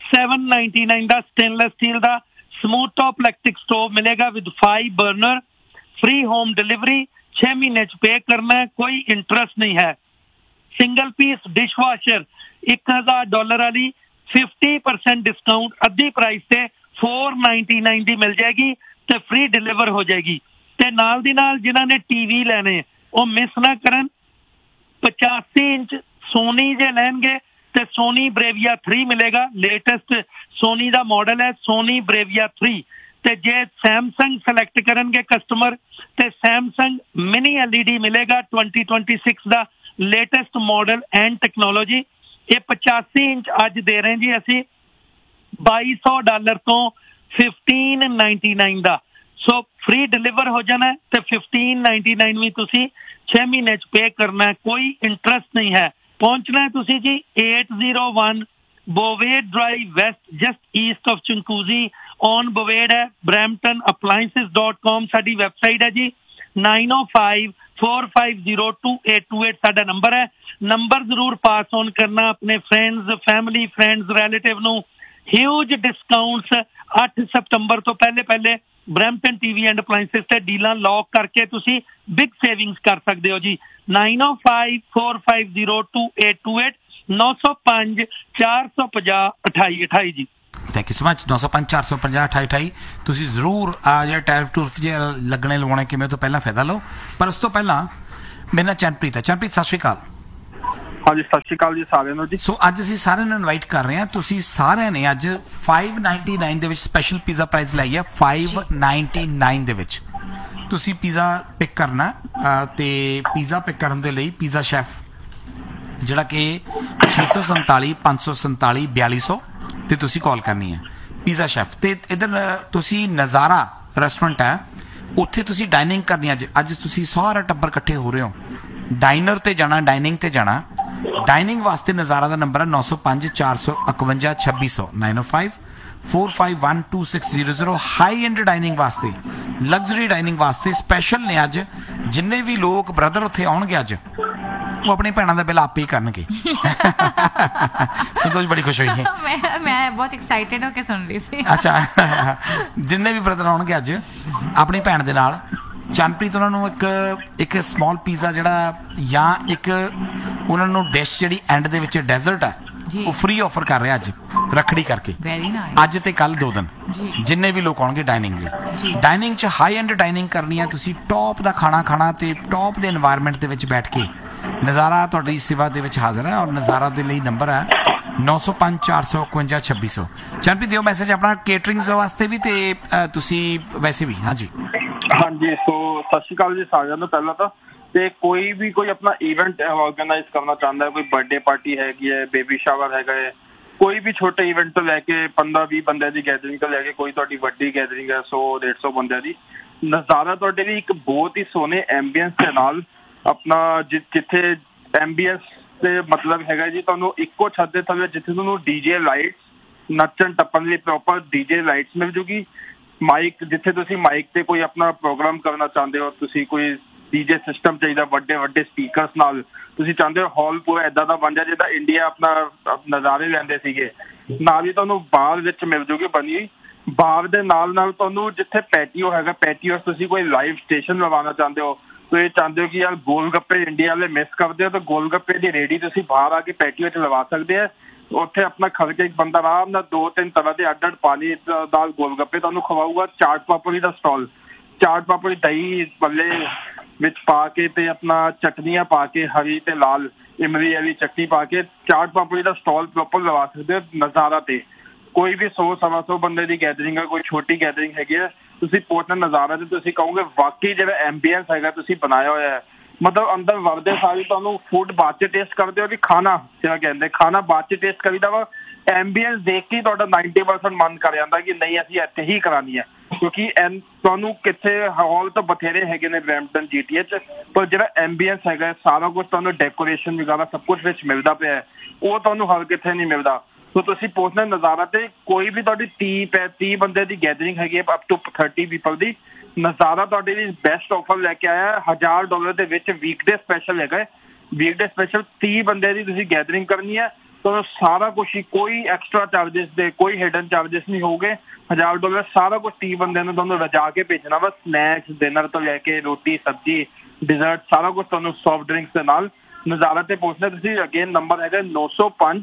799 ਦਾ ਸਟੇਨਲੈਸ ਸਟੀਲ ਦਾ ਸਮੂਥ ਟੌਪ ਇਲੈਕਟ੍ਰਿਕ ਸਟੋਵ ਮਿਲੇਗਾ with 5 burner, free home delivery, 6 ਮਹੀਨੇ 'ਚ ਪੇ ਕਰਨਾ, ਕੋਈ ਇੰਟਰਸਟ ਨਹੀਂ ਹੈ। ਸਿੰਗਲ ਪੀਸ ਡਿਸ਼ਵਾਸ਼ਰ $1000 ਵਾਲੀ 50% ਡਿਸਕਾਊਂਟ, ਅੱਧੀ ਪ੍ਰਾਈਸ ਤੇ 499 ਦੀ ਮਿਲ ਜਾਏਗੀ ਤੇ ਫ੍ਰੀ ਡਿਲੀਵਰ ਹੋ ਜਾਏਗੀ। ਤੇ ਨਾਲ ਦੀ ਨਾਲ ਜਿਨ੍ਹਾਂ ਨੇ TV ਲੈਣੇ ਉਹ ਮਿਸ ਨਾ ਕਰਨ, 85 ਇੰਚ ਸੋਨੀ ਜੇ ਲੈਣਗੇ ਤੇ ਸੋਨੀ ਬ੍ਰੇਵੀਆ 3 ਮਿਲੇਗਾ। ਲੇਟੈਸਟ ਸੋਨੀ ਦਾ ਮਾਡਲ ਹੈ ਸੋਨੀ ਬ੍ਰੇਵੀਆ 3। ਤੇ ਜੇ ਸੈਮਸੰਗ ਸਿਲੈਕਟ ਕਰਨਗੇ ਕਸਟਮਰ ਤੇ ਸੈਮਸੰਗ ਮਿਨੀ LED ਮਿਲੇਗਾ 2026 ਦਾ ਲੇਟੈਸਟ ਮਾਡਲ ਐਂਡ ਟੈਕਨੋਲੋਜੀ। ਇਹ 85 ਇੰਚ ਅੱਜ ਦੇ ਰਹੇ ਜੀ ਅਸੀਂ $2200 ਤੋਂ 1599 ਦਾ। ਸੋ ਫ੍ਰੀ ਡਿਲੀਵਰ ਹੋ ਜਾਣਾ ਤੇ 1599 ਵੀ ਤੁਸੀਂ 6 ਮਹੀਨੇ ਚ ਪੇ ਕਰਨਾ, ਕੋਈ ਇੰਟਰਸਟ ਨਹੀਂ ਹੈ। ਪਹੁੰਚਣਾ ਹੈ ਤੁਸੀਂ ਜੀ 801 Bovade Drive West, just east of Chinguzi on Bovade है, bramptonappliances.com ਸਾਡੀ ਵੈਬਸਾਈਟ ਹੈ ਜੀ। 9054502828 ਸਾਡਾ ਨੰਬਰ ਹੈ। ਨੰਬਰ ਜ਼ਰੂਰ ਪਾਸ ਔਨ ਕਰਨਾ ਆਪਣੇ ਫੈਮਿਲੀ ਫਰੈਂਡਸ ਰਿਲੇਟਿਵ ਨੂੰ। ਹਿਊਜ ਡਿਸਕਾਊਂਟਸ 8 ਸਤੰਬਰ ਤੋਂ ਪਹਿਲੇ ਬਰੈਂਪਟਨ ਟੀਵੀ ਐਂਡ ਅਪਲਾਈਐਂਸਿਸ ਤੇ ਡੀਲਾਂ ਲੌਕ ਕਰਕੇ ਤੁਸੀਂ ਬਿਗ ਸੇਵਿੰਗਸ ਕਰ ਸਕਦੇ ਹੋ ਜੀ। 9054502828 905 450 2828 ਜੀ। Thank you so much. 905 450 2828 ਤੁਸੀਂ ਜ਼ਰੂਰ ਜਿਹੜਾ ਟੈਰਿਫ ਟੂਰਿਫ ਜੇ ਲੱਗਣੇ ਲਵਾਉਣੇ ਕਿਵੇਂ ਤੋਂ ਪਹਿਲਾਂ ਫਾਇਦਾ ਲਓ। ਪਰ ਉਸ ਤੋਂ ਪਹਿਲਾਂ ਮੇਰਾ ਨਾਮ ਚੰਨਪ੍ਰੀਤ ਹੈ। ਚੰਨਪ੍ਰੀਤ ਸਤਿ ਸ਼੍ਰੀ ਅਕਾਲ। ਹਾਂਜੀ ਸਤਿ ਸ਼੍ਰੀ ਅਕਾਲ ਜੀ ਸਾਰਿਆਂ ਨੂੰ ਜੀ। ਸੋ ਅੱਜ ਅਸੀਂ ਸਾਰਿਆਂ ਨੂੰ ਇਨਵਾਈਟ ਕਰ ਰਹੇ ਹਾਂ। ਤੁਸੀਂ ਸਾਰਿਆਂ ਨੇ ਅੱਜ 599 ਦੇ ਵਿੱਚ ਸਪੈਸ਼ਲ ਪੀਜ਼ਾ ਪ੍ਰਾਈਸ ਲਾਈ ਹੈ। 599 ਦੇ ਵਿੱਚ ਤੁਸੀਂ ਪੀਜ਼ਾ ਪਿਕ ਕਰਨਾ ਤੇ ਪੀਜ਼ਾ ਪਿਕ ਕਰਨ ਦੇ ਲਈ ਪੀਜ਼ਾ ਸ਼ੈਫ ਜਿਹੜਾ ਕਿ 647 547 4200 ਤੇ ਤੁਸੀਂ ਕਾਲ ਕਰਨੀ ਹੈ ਪੀਜ਼ਾ ਸ਼ੈਫ। ਤੇ ਇਧਰ ਤੁਸੀਂ ਨਜ਼ਾਰਾ ਰੈਸਟੋਰੈਂਟ ਹੈ, ਉੱਥੇ ਤੁਸੀਂ ਡਾਈਨਿੰਗ ਕਰਨੀ। ਅੱਜ ਤੁਸੀਂ ਸਾਰਾ ਟੱਬਰ ਇਕੱਠੇ ਹੋ ਰਹੇ ਹੋ, ਡਾਈਨਰ ਤੇ ਜਾਣਾ, ਡਾਈਨਿੰਗ ਤੇ ਜਾਣਾ। ਡਾਈਨਿੰਗ ਵਾਸਤੇ ਨਜ਼ਾਰਾ ਦਾ ਨੰਬਰ ਹੈ 905 451 2600 905 451 2600। ਹਾਈ ਐਂਡ ਡਾਈਨਿੰਗ ਵਾਸਤੇ, ਲਗਜ਼ਰੀ ਡਾਈਨਿੰਗ ਵਾਸਤੇ ਸਪੈਸ਼ਲ ਨੇ ਅੱਜ। ਜਿੰਨੇ ਵੀ ਲੋਕ ਬ੍ਰਦਰ ਉੱਥੇ ਆਉਣਗੇ ਅੱਜ ਉਹ ਆਪਣੀ ਭੈਣਾਂ ਦਾ ਬਿੱਲ ਆਪੇ ਹੀ ਕਰਨਗੇ। ਸੰਤੋਸ਼ ਬੜੀ ਖੁਸ਼ ਹੋਈ ਹੈ। ਮੈਂ ਬਹੁਤ ਐਕਸਾਈਟਡ ਹੋ ਕੇ ਸੁਣ ਰਹੀ ਸੀ। ਅੱਛਾ, ਜਿੰਨੇ ਵੀ ਬ੍ਰਦਰ ਆਉਣਗੇ ਅੱਜ ਆਪਣੀ ਭੈਣ ਦੇ ਨਾਲ, ਚੰਨਪ੍ਰੀਤ ਉਹਨਾਂ ਨੂੰ ਇੱਕ ਸਮਾਲ ਪੀਜ਼ਾ ਜਿਹੜਾ ਜਾਂ ਇੱਕ ਉਹਨਾਂ ਨੂੰ ਡਿਸ਼ ਜਿਹੜੀ ਐਂਡ ਦੇ ਵਿੱਚ ਡੈਜ਼ਰਟ ਹੈ ਉਹ ਫ੍ਰੀ ਆਫਰ ਕਰ ਰਿਹਾ ਅੱਜ ਰੱਖੜੀ ਕਰਕੇ। Very nice. ਅੱਜ ਤੇ ਕੱਲ 2 ਦਿਨ ਜਿੰਨੇ ਵੀ ਲੋਕ ਆਉਣਗੇ ਡਾਈਨਿੰਗ ਲਈ। ਡਾਈਨਿੰਗ 'ਚ ਹਾਈ ਐਂਡ ਡਾਈਨਿੰਗ ਕਰਨੀ ਹੈ, ਤੁਸੀਂ ਟੌਪ ਦਾ ਖਾਣਾ ਖਾਣਾ ਤੇ ਟੌਪ ਦੇ এনवायरमेंट ਦੇ ਵਿੱਚ ਬੈਠ ਕੇ। ਨਜ਼ਾਰਾ ਤੁਹਾਡੀ ਸੇਵਾ ਦੇ ਵਿੱਚ ਹਾਜ਼ਰ ਹੈ ਔਰ ਨਜ਼ਾਰਾ ਦੇ ਲਈ ਨੰਬਰ ਹੈ 905 451 2600। ਚੰਨਪ੍ਰੀਤ ਦਿਓ ਮੈਸੇਜ ਆਪਣਾ ਕੇਟਰਿੰਗਸ ਵਾਸਤੇ ਵੀ ਤੇ ਤੁਸੀਂ ਵੈਸੇ ਵੀ। ਹਾਂਜੀ ਹਾਂਜੀ ਸੋ ਸਤਿ ਸ਼੍ਰੀ ਅਕਾਲ ਜੀ ਸਾਰਿਆਂ ਨੂੰ। ਪਹਿਲਾਂ ਤਾਂ ਤੇ ਕੋਈ ਵੀ ਕੋਈ ਆਪਣਾ ਇਵੈਂਟ ਆਰਗੇਨਾਈਜ਼ ਕਰਨਾ ਚਾਹੁੰਦਾ ਹੈ, ਕੋਈ ਬਰਥਡੇ ਪਾਰਟੀ ਹੈਗੀ ਹੈ, ਬੇਬੀ ਸ਼ਾਵਰ ਹੈਗਾ ਹੈ, ਕੋਈ ਵੀ ਛੋਟੇ ਇਵੈਂਟ ਤੋਂ ਲੈ ਕੇ 15-20 ਬੰਦਿਆਂ ਦੀ ਗੈਦਰਿੰਗ ਤੋਂ ਲੈ ਕੇ ਕੋਈ ਤੁਹਾਡੀ ਵੱਡੀ ਗੈਦਰਿੰਗ ਹੈ 100-150 ਬੰਦਿਆਂ ਦੀ, ਨਜ਼ਾਰਾ ਤੁਹਾਡੇ ਲਈ ਇੱਕ ਬਹੁਤ ਹੀ ਸੋਹਣੇ ਐਂਬੀਐਂਸ ਦੇ ਨਾਲ ਆਪਣਾ ਜਿੱਥੇ ਐਂਬੀਐਂਸ ਤੇ ਮਤਲਬ ਹੈਗਾ ਜੀ ਤੁਹਾਨੂੰ ਇੱਕੋ ਛੱਤ ਦੇ ਥੱਲੇ ਜਿੱਥੇ ਤੁਹਾਨੂੰ ਡੀਜੇ ਲਾਈਟਸ ਨੱਚਣ ਟੱਪਣ ਲਈ ਪ੍ਰੋਪਰ ਡੀਜੇ ਲਾਈਟਸ ਮਿਲ ਜੂਗੀ। ਮਾਈਕ ਜਿੱਥੇ ਤੁਸੀਂ ਮਾਈਕ ਤੇ ਕੋਈ ਆਪਣਾ ਪ੍ਰੋਗਰਾਮ ਕਰਨਾ ਚਾਹੁੰਦੇ ਹੋ, ਤੁਸੀਂ ਕੋਈ ਡੀਜੇ ਸਿਸਟਮ ਚਾਹੀਦਾ ਵੱਡੇ ਸਪੀਕਰਸ ਨਾਲ, ਤੁਸੀਂ ਚਾਹੁੰਦੇ ਹੋ ਹਾਲ ਪੂਰਾ ਏਦਾਂ ਦਾ ਬਣ ਜਾਏ ਜਿੱਦਾਂ ਇੰਡੀਆ ਆਪਣਾ ਨਜ਼ਾਰੇ ਲੈਂਦੇ ਸੀਗੇ। ਨਾਲ ਹੀ ਤੁਹਾਨੂੰ ਬਾਰ ਵਿੱਚ ਮਿਲ ਜੂਗੀ ਬਣੀ। ਬਾਰ ਦੇ ਨਾਲ ਤੁਹਾਨੂੰ ਜਿੱਥੇ ਪੈਟੀਓ ਹੈਗਾ, ਪੈਟੀਓ ਤੁਸੀਂ ਕੋਈ ਲਾਈਵ ਸਟੇਸ਼ਨ ਲਗਾਉਣਾ ਚਾਹੁੰਦੇ ਹੋ, ਤੁਸੀਂ ਚਾਹੁੰਦੇ ਹੋ ਕਿ ਯਾਰ ਗੋਲ ਗੱਪੇ ਇੰਡੀਆ ਵਾਲੇ ਮਿਸ ਕਰਦੇ ਹੋ ਤਾਂ ਗੋਲ ਗੱਪੇ ਦੀ ਰੇਹੜੀ ਤੁਸੀਂ ਬਾਹਰ ਆ ਕੇ ਪੈਟੀਓ 'ਚ ਲਗਾ ਸਕਦੇ ਆ। ਉੱਥੇ ਆਪਣਾ ਖੜ ਕੇ ਇੱਕ ਬੰਦਾ ਆਰਾਮ ਨਾਲ 2-3 ਤਰ੍ਹਾਂ ਦੇ ਅੱਡ ਪਾਣੀ ਨਾਲ ਗੋਲ ਗੱਪੇ ਤੁਹਾਨੂੰ ਖਵਾਊਗਾ। ਚਾਟ ਪਾਪੜੀ ਦਾ ਸਟਾਲ, ਚਾਟ ਪਾਪੜੀ ਦਹੀਂ ਪੱਲੇ ਵਿੱਚ ਪਾ ਕੇ ਤੇ ਆਪਣਾ ਚਟਨੀਆਂ ਪਾ ਕੇ ਹਰੀ ਤੇ ਲਾਲ ਇਮਲੀ ਵਾਲੀ ਚਟਨੀ ਪਾ ਕੇ ਚਾਟ ਪਾਪੜੀ ਦਾ ਸਟਾਲ ਪ੍ਰੋਪਰ ਲਗਾ ਸਕਦੇ ਹੋ ਨਜ਼ਾਰਾ ਤੇ। ਕੋਈ ਵੀ 100-125 ਬੰਦੇ ਦੀ ਗੈਦਰਿੰਗ ਹੈ, ਕੋਈ ਛੋਟੀ ਗੈਦਰਿੰਗ ਹੈਗੀ ਹੈ, ਤੁਸੀਂ ਪਹੁੰਚਣਾ ਨਜ਼ਾਰਾ ਤੇ ਤੁਸੀਂ ਕਹੋਗੇ ਵਾਕਈ ਜਿਹੜਾ ਐਂਬੀਐਂਸ ਹੈਗਾ ਤੁਸੀਂ ਬਣਾਇਆ ਹੋਇਆ ਹੈ। ਮਤਲਬ ਅੰਦਰ ਵੜਦੇ ਸਾਰੀ ਤੁਹਾਨੂੰ ਫੂਡ ਬਾਅਦ 'ਚ ਟੇਸਟ ਕਰਦੇ ਹੋ ਵੀ ਖਾਣਾ ਜਿਹੜਾ ਕਹਿੰਦੇ ਖਾਣਾ ਬਾਅਦ 'ਚ ਟੇਸਟ ਕਰੀਦਾ ਵਾ। ਐਂਬੀਐਂਸ ਦੇਖ ਕੇ ਤੁਹਾਡਾ 90% ਮਨ ਕਰ ਜਾਂਦਾ ਕਿ ਨਹੀਂ ਅਸੀਂ ਇੱਥੇ ਹੀ ਕਰਾਉਣੀ ਹੈ, ਕਿਉਂਕਿ ਤੁਹਾਨੂੰ ਕਿੱਥੇ ਹਾਲ ਤਾਂ ਬਥੇਰੇ ਹੈਗੇ ਨੇ ਬਰੈਂਪਟਨ GTA 'ਚ, ਪਰ ਜਿਹੜਾ ਐਂਬੀਐਂਸ ਹੈਗਾ ਸਾਰਾ ਕੁਝ ਤੁਹਾਨੂੰ ਡੈਕੋਰੇਸ਼ਨ ਵਗੈਰਾ ਸਭ ਕੁਝ ਵਿੱਚ ਮਿਲਦਾ ਪਿਆ, ਉਹ ਤੁਹਾਨੂੰ ਹਰ ਕਿੱਥੇ ਨਹੀਂ ਮਿਲਦਾ। ਸੋ ਤੁਸੀਂ ਪਹੁੰਚਣਾ ਨਜ਼ਾਰਾ ਤੇ। ਕੋਈ ਵੀ ਤੁਹਾਡੀ 30 ਬੰਦੇ ਦੀ ਗੈਦਰਿੰਗ ਹੈਗੀ ਹੈ ਅਪ ਟੂ 30 ਪੀਪਲ ਦੀ, ਨਜ਼ਾਰਾ ਤੁਹਾਡੇ ਲਈ ਬੈਸਟ ਆਫਰ ਲੈ ਕੇ ਆਇਆ $1000 ਦੇ ਵਿੱਚ। ਵੀਕਡੇ ਸਪੈਸ਼ਲ ਹੈਗਾ, ਵੀਕਡੇ ਸਪੈਸ਼ਲ 30 ਬੰਦੇ ਦੀ ਤੁਸੀਂ ਗੈਦਰਿੰਗ ਕਰਨੀ ਹੈ ਤੁਹਾਨੂੰ ਸਾਰਾ ਕੁਛ ਹੀ, ਕੋਈ ਐਕਸਟਰਾ ਚਾਰजेस ਦੇ ਕੋਈ ਹਿਡਨ ਚਾਰजेस ਨਹੀਂ ਹੋਊਗੇ। $1000 ਸਾਰਾ ਕੁਛ 30 ਬੰਦਿਆਂ ਨੂੰ ਤੁਹਾਨੂੰ ਰਜਾ ਕੇ ਭੇਜਣਾ ਵਾ। ਸਨੈਕਸ ਡਿਨਰ ਤੋਂ ਲੈ ਕੇ ਰੋਟੀ ਸਬਜ਼ੀ ਡਿਜ਼ਰਟ ਸਾਰਾ ਕੁਛ ਤੁਹਾਨੂੰ ਸੌਫਟ ਡਰਿੰਕਸ ਦੇ ਨਾਲ ਨਜ਼ਾਰਾ ਤੇ ਪਹੁੰਚਣਾ। ਤੁਸੀਂ ਅਗੇਨ ਨੰਬਰ ਹੈਗਾ 905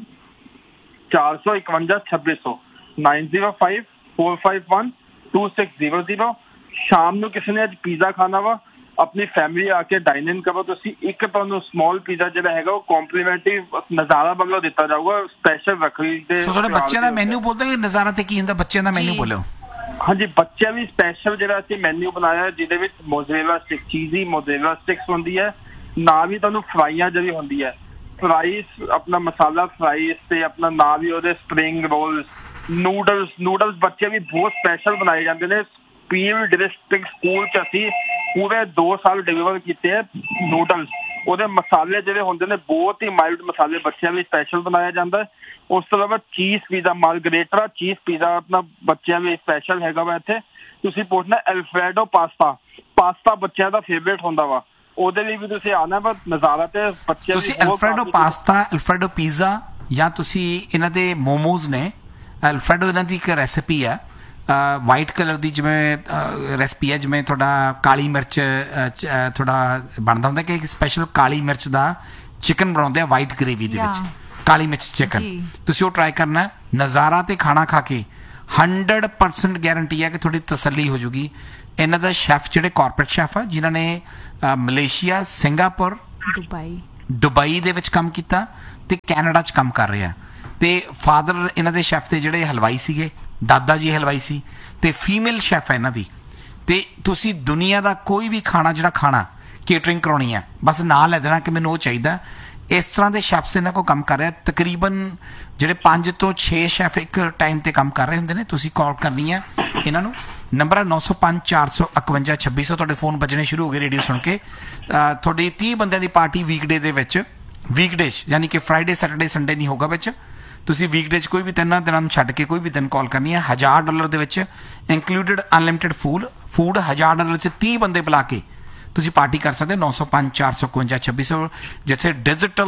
451 2600 905 451 2600। ਸ਼ਾਮ ਨੂੰ ਕਿਸੇ ਨੇ ਅੱਜ ਪੀਜ਼ਾ ਖਾਣਾ ਵਾ ਆਪਣੀ ਫੈਮਿਲੀ ਆ ਕੇ ਡਾਈਨ ਇਨ ਕਰੋ ਤੁਸੀਂ, ਇੱਕ ਤੁਹਾਨੂੰ ਸਮਾਲ ਪੀਜ਼ਾ ਜਿਹੜਾ ਹੈਗਾ ਉਹ ਕੰਪਲੀਮੈਂਟਰੀ ਨਜ਼ਾਰਾ ਵੱਲੋਂ ਦਿੱਤਾ ਜਾਊਗਾ ਸਪੈਸ਼ਲ ਰੱਖੜੀ ਦੇ। ਸੋ ਤੁਹਾਡੇ ਬੱਚਿਆਂ ਦਾ ਮੈਨੂ ਬੋਲਦੇ ਕਿ ਨਜ਼ਾਰਾ ਤੇ ਕੀ ਹੁੰਦਾ, ਬੱਚਿਆਂ ਦਾ ਮੈਨੂ ਬੋਲੋ। ਹਾਂਜੀ ਬੱਚਿਆਂ ਵੀ ਸਪੈਸ਼ਲ ਜਿਹੜਾ ਅਸੀਂ ਮੈਨੂ ਬਣਾਇਆ ਜਿਹਦੇ ਵਿੱਚ ਮੋਜ਼ਰੇਲਾ ਸਟਿਕ ਚੀਜ਼ੀ ਮੋਜ਼ਰੇਲਾ ਸਟਿਕਸ ਹੁੰਦੀ ਹੈ, ਨਾਲ ਹੀ ਤੁਹਾਨੂੰ ਫਰਾਈਆਂ ਜਿਹੜੀ ਹੁੰਦੀ ਹੈ ਫਰਾਈਸ ਆਪਣਾ ਮਸਾਲਾ ਫਰਾਈਸ ਤੇ ਆਪਣਾ ਨਾਲ ਹੀ ਉਹਦੇ ਸਪਰਿੰਗ ਰੋਲਸ ਨੂਡਲਸ ਬੱਚੇ ਵੀ ਬਹੁਤ ਸਪੈਸ਼ਲ ਬਣਾਏ ਜਾਂਦੇ ਨੇ। ਪੀਲ ਡਿਸਟ੍ਰਿਕਟ ਸਕੂਲ 'ਚ ਅਸੀਂ ਪੂਰੇ 2 ਸਾਲ ਡਿਲੀਵਰ ਕੀਤੇ ਹੈ ਨੂਡਲਸ। ਉਹਦੇ ਮਸਾਲੇ ਜਿਹੜੇ ਹੁੰਦੇ ਨੇ ਬਹੁਤ ਹੀ ਮਾਈਲਡ ਮਸਾਲੇ, ਬੱਚਿਆਂ ਲਈ ਸਪੈਸ਼ਲ ਬਣਾਇਆ ਜਾਂਦਾ ਹੈ। ਉਸ ਤੋਂ ਇਲਾਵਾ ਚੀਜ਼ ਪੀਜ਼ਾ, ਮਾਰਗਰੇਟਾ ਚੀਜ਼ ਪੀਜ਼ਾ ਆਪਣਾ ਬੱਚਿਆਂ ਲਈ ਸਪੈਸ਼ਲ ਹੈਗਾ ਵਾ ਇੱਥੇ। ਤੁਸੀਂ ਪੁੱਛਣਾ ਐਲਫਰੈਡੋ ਪਾਸਤਾ ਬੱਚਿਆਂ ਦਾ ਫੇਵਰੇਟ ਹੁੰਦਾ ਵਾ, ਉਹਦੇ ਲਈ ਵੀ ਤੁਸੀਂ ਆਉਣਾ ਵਾ। ਨਜ਼ਾਰਾ ਤੇ ਬੱਚਿਆਂ ਤੁਸੀਂ ਐਲਫਰੈਡੋ ਪਾਸਤਾ, ਐਲਫਰੈਡੋ ਪੀਜ਼ਾ ਜਾਂ ਤੁਸੀਂ ਇਹਨਾਂ ਦੇ ਮੋਮੋਜ਼ ਨੇ। ਐਲਫਰੈਡੋ ਇਹਨਾਂ ਦੀ ਇੱਕ ਰੈਸਿਪੀ ਹੈ ਵਾਈਟ ਕਲਰ ਦੀ, ਜਿਵੇਂ ਰੈਸਪੀ ਹੈ, ਜਿਵੇਂ ਤੁਹਾਡਾ ਕਾਲੀ ਮਿਰਚ ਤੁਹਾਡਾ ਬਣਦਾ ਹੁੰਦਾ ਕਿ ਸਪੈਸ਼ਲ ਕਾਲੀ ਮਿਰਚ ਦਾ ਚਿਕਨ ਬਣਾਉਂਦੇ ਆ ਵਾਈਟ ਗ੍ਰੇਵੀ ਦੇ ਵਿੱਚ, ਕਾਲੀ ਮਿਰਚ ਚਿਕਨ। ਤੁਸੀਂ ਉਹ ਟਰਾਈ ਕਰਨਾ। ਨਜ਼ਾਰਾ ਤੇ ਖਾਣਾ ਖਾ ਕੇ 100% ਗਾਰੰਟੀ ਹੈ ਕਿ ਤੁਹਾਡੀ ਤਸੱਲੀ ਹੋ ਜੂਗੀ। ਇਹਨਾਂ ਦਾ ਸ਼ੈਫ ਜਿਹੜੇ ਕਾਰਪੋਰੇਟ ਸ਼ੈਫ ਆ, ਜਿਨ੍ਹਾਂ ਨੇ ਮਲੇਸ਼ੀਆ, ਸਿੰਗਾਪੁਰ, ਦੁਬਈ ਦੇ ਵਿੱਚ ਕੰਮ ਕੀਤਾ ਤੇ ਕੈਨੇਡਾ 'ਚ ਕੰਮ ਕਰ ਰਿਹਾ। ਤੇ ਫਾਦਰ ਇਹਨਾਂ ਦੇ ਸ਼ੈਫ ਦੇ ਜਿਹੜੇ ਹਲਵਾਈ ਸੀਗੇ, ਦਾਦਾ ਜੀ ਹਲਵਾਈ ਸੀ, ਤੇ ਫੀਮੇਲ ਸ਼ੈਫ ਹੈ ਇਹਨਾਂ ਦੀ। ਤੇ ਤੁਸੀਂ ਦੁਨੀਆ ਦਾ ਕੋਈ ਵੀ ਖਾਣਾ ਜਿਹੜਾ ਖਾਣਾ ਕੇਟਰਿੰਗ ਕਰਾਉਣੀ ਹੈ, ਬਸ ਨਾਂ ਲੈ ਦੇਣਾ ਕਿ ਮੈਨੂੰ ਉਹ ਚਾਹੀਦਾ। ਇਸ ਤਰ੍ਹਾਂ ਦੇ ਸ਼ੈਫਸ ਇਹਨਾਂ ਕੋਲ ਕੰਮ ਕਰ ਰਿਹਾ। ਤਕਰੀਬਨ ਜਿਹੜੇ 5 ਤੋਂ 6 ਸ਼ੈਫ ਇੱਕ ਟਾਈਮ ਤੇ ਕੰਮ ਕਰ ਰਹੇ ਹੁੰਦੇ ਨੇ। ਤੁਸੀਂ ਕਾਲ ਕਰਨੀ ਹੈ ਇਹਨਾਂ ਨੂੰ। ਨੰਬਰ ਹੈ 905 451 2600। ਤੁਹਾਡੇ ਫੋਨ ਵੱਜਣੇ ਸ਼ੁਰੂ ਹੋ ਗਏ ਰੇਡੀਓ ਸੁਣ ਕੇ। ਤੁਹਾਡੀ 30 ਬੰਦਿਆਂ ਦੀ ਪਾਰਟੀ ਵੀਕਡੇ ਦੇ ਵਿੱਚ, ਵੀਕਡੇਜ਼ ਯਾਨੀ ਕਿ ਫਰਾਈਡੇ, ਸੈਟਰਡੇ, ਸੰਡੇ ਨਹੀਂ ਹੋਗਾ ਵਿੱਚ। ਤੁਸੀਂ ਵੀਕਡੇ 'ਚ ਕੋਈ ਵੀ 3 ਦਿਨਾਂ ਨੂੰ ਛੱਡ ਕੇ ਕੋਈ ਵੀ ਦਿਨ ਕਾਲ ਕਰਨੀ ਹੈ। $1000 ਦੇ ਵਿੱਚ ਇਨਕਲੂਡਡ ਅਨਲਿਮਿਟਿਡ ਫੂਡ $1000 'ਚ 30 ਬੰਦੇ ਬੁਲਾ ਕੇ ਤੁਸੀਂ ਪਾਰਟੀ ਕਰ ਸਕਦੇ। 905 451 2600। ਜਿੱਥੇ ਡਿਜੀਟਲ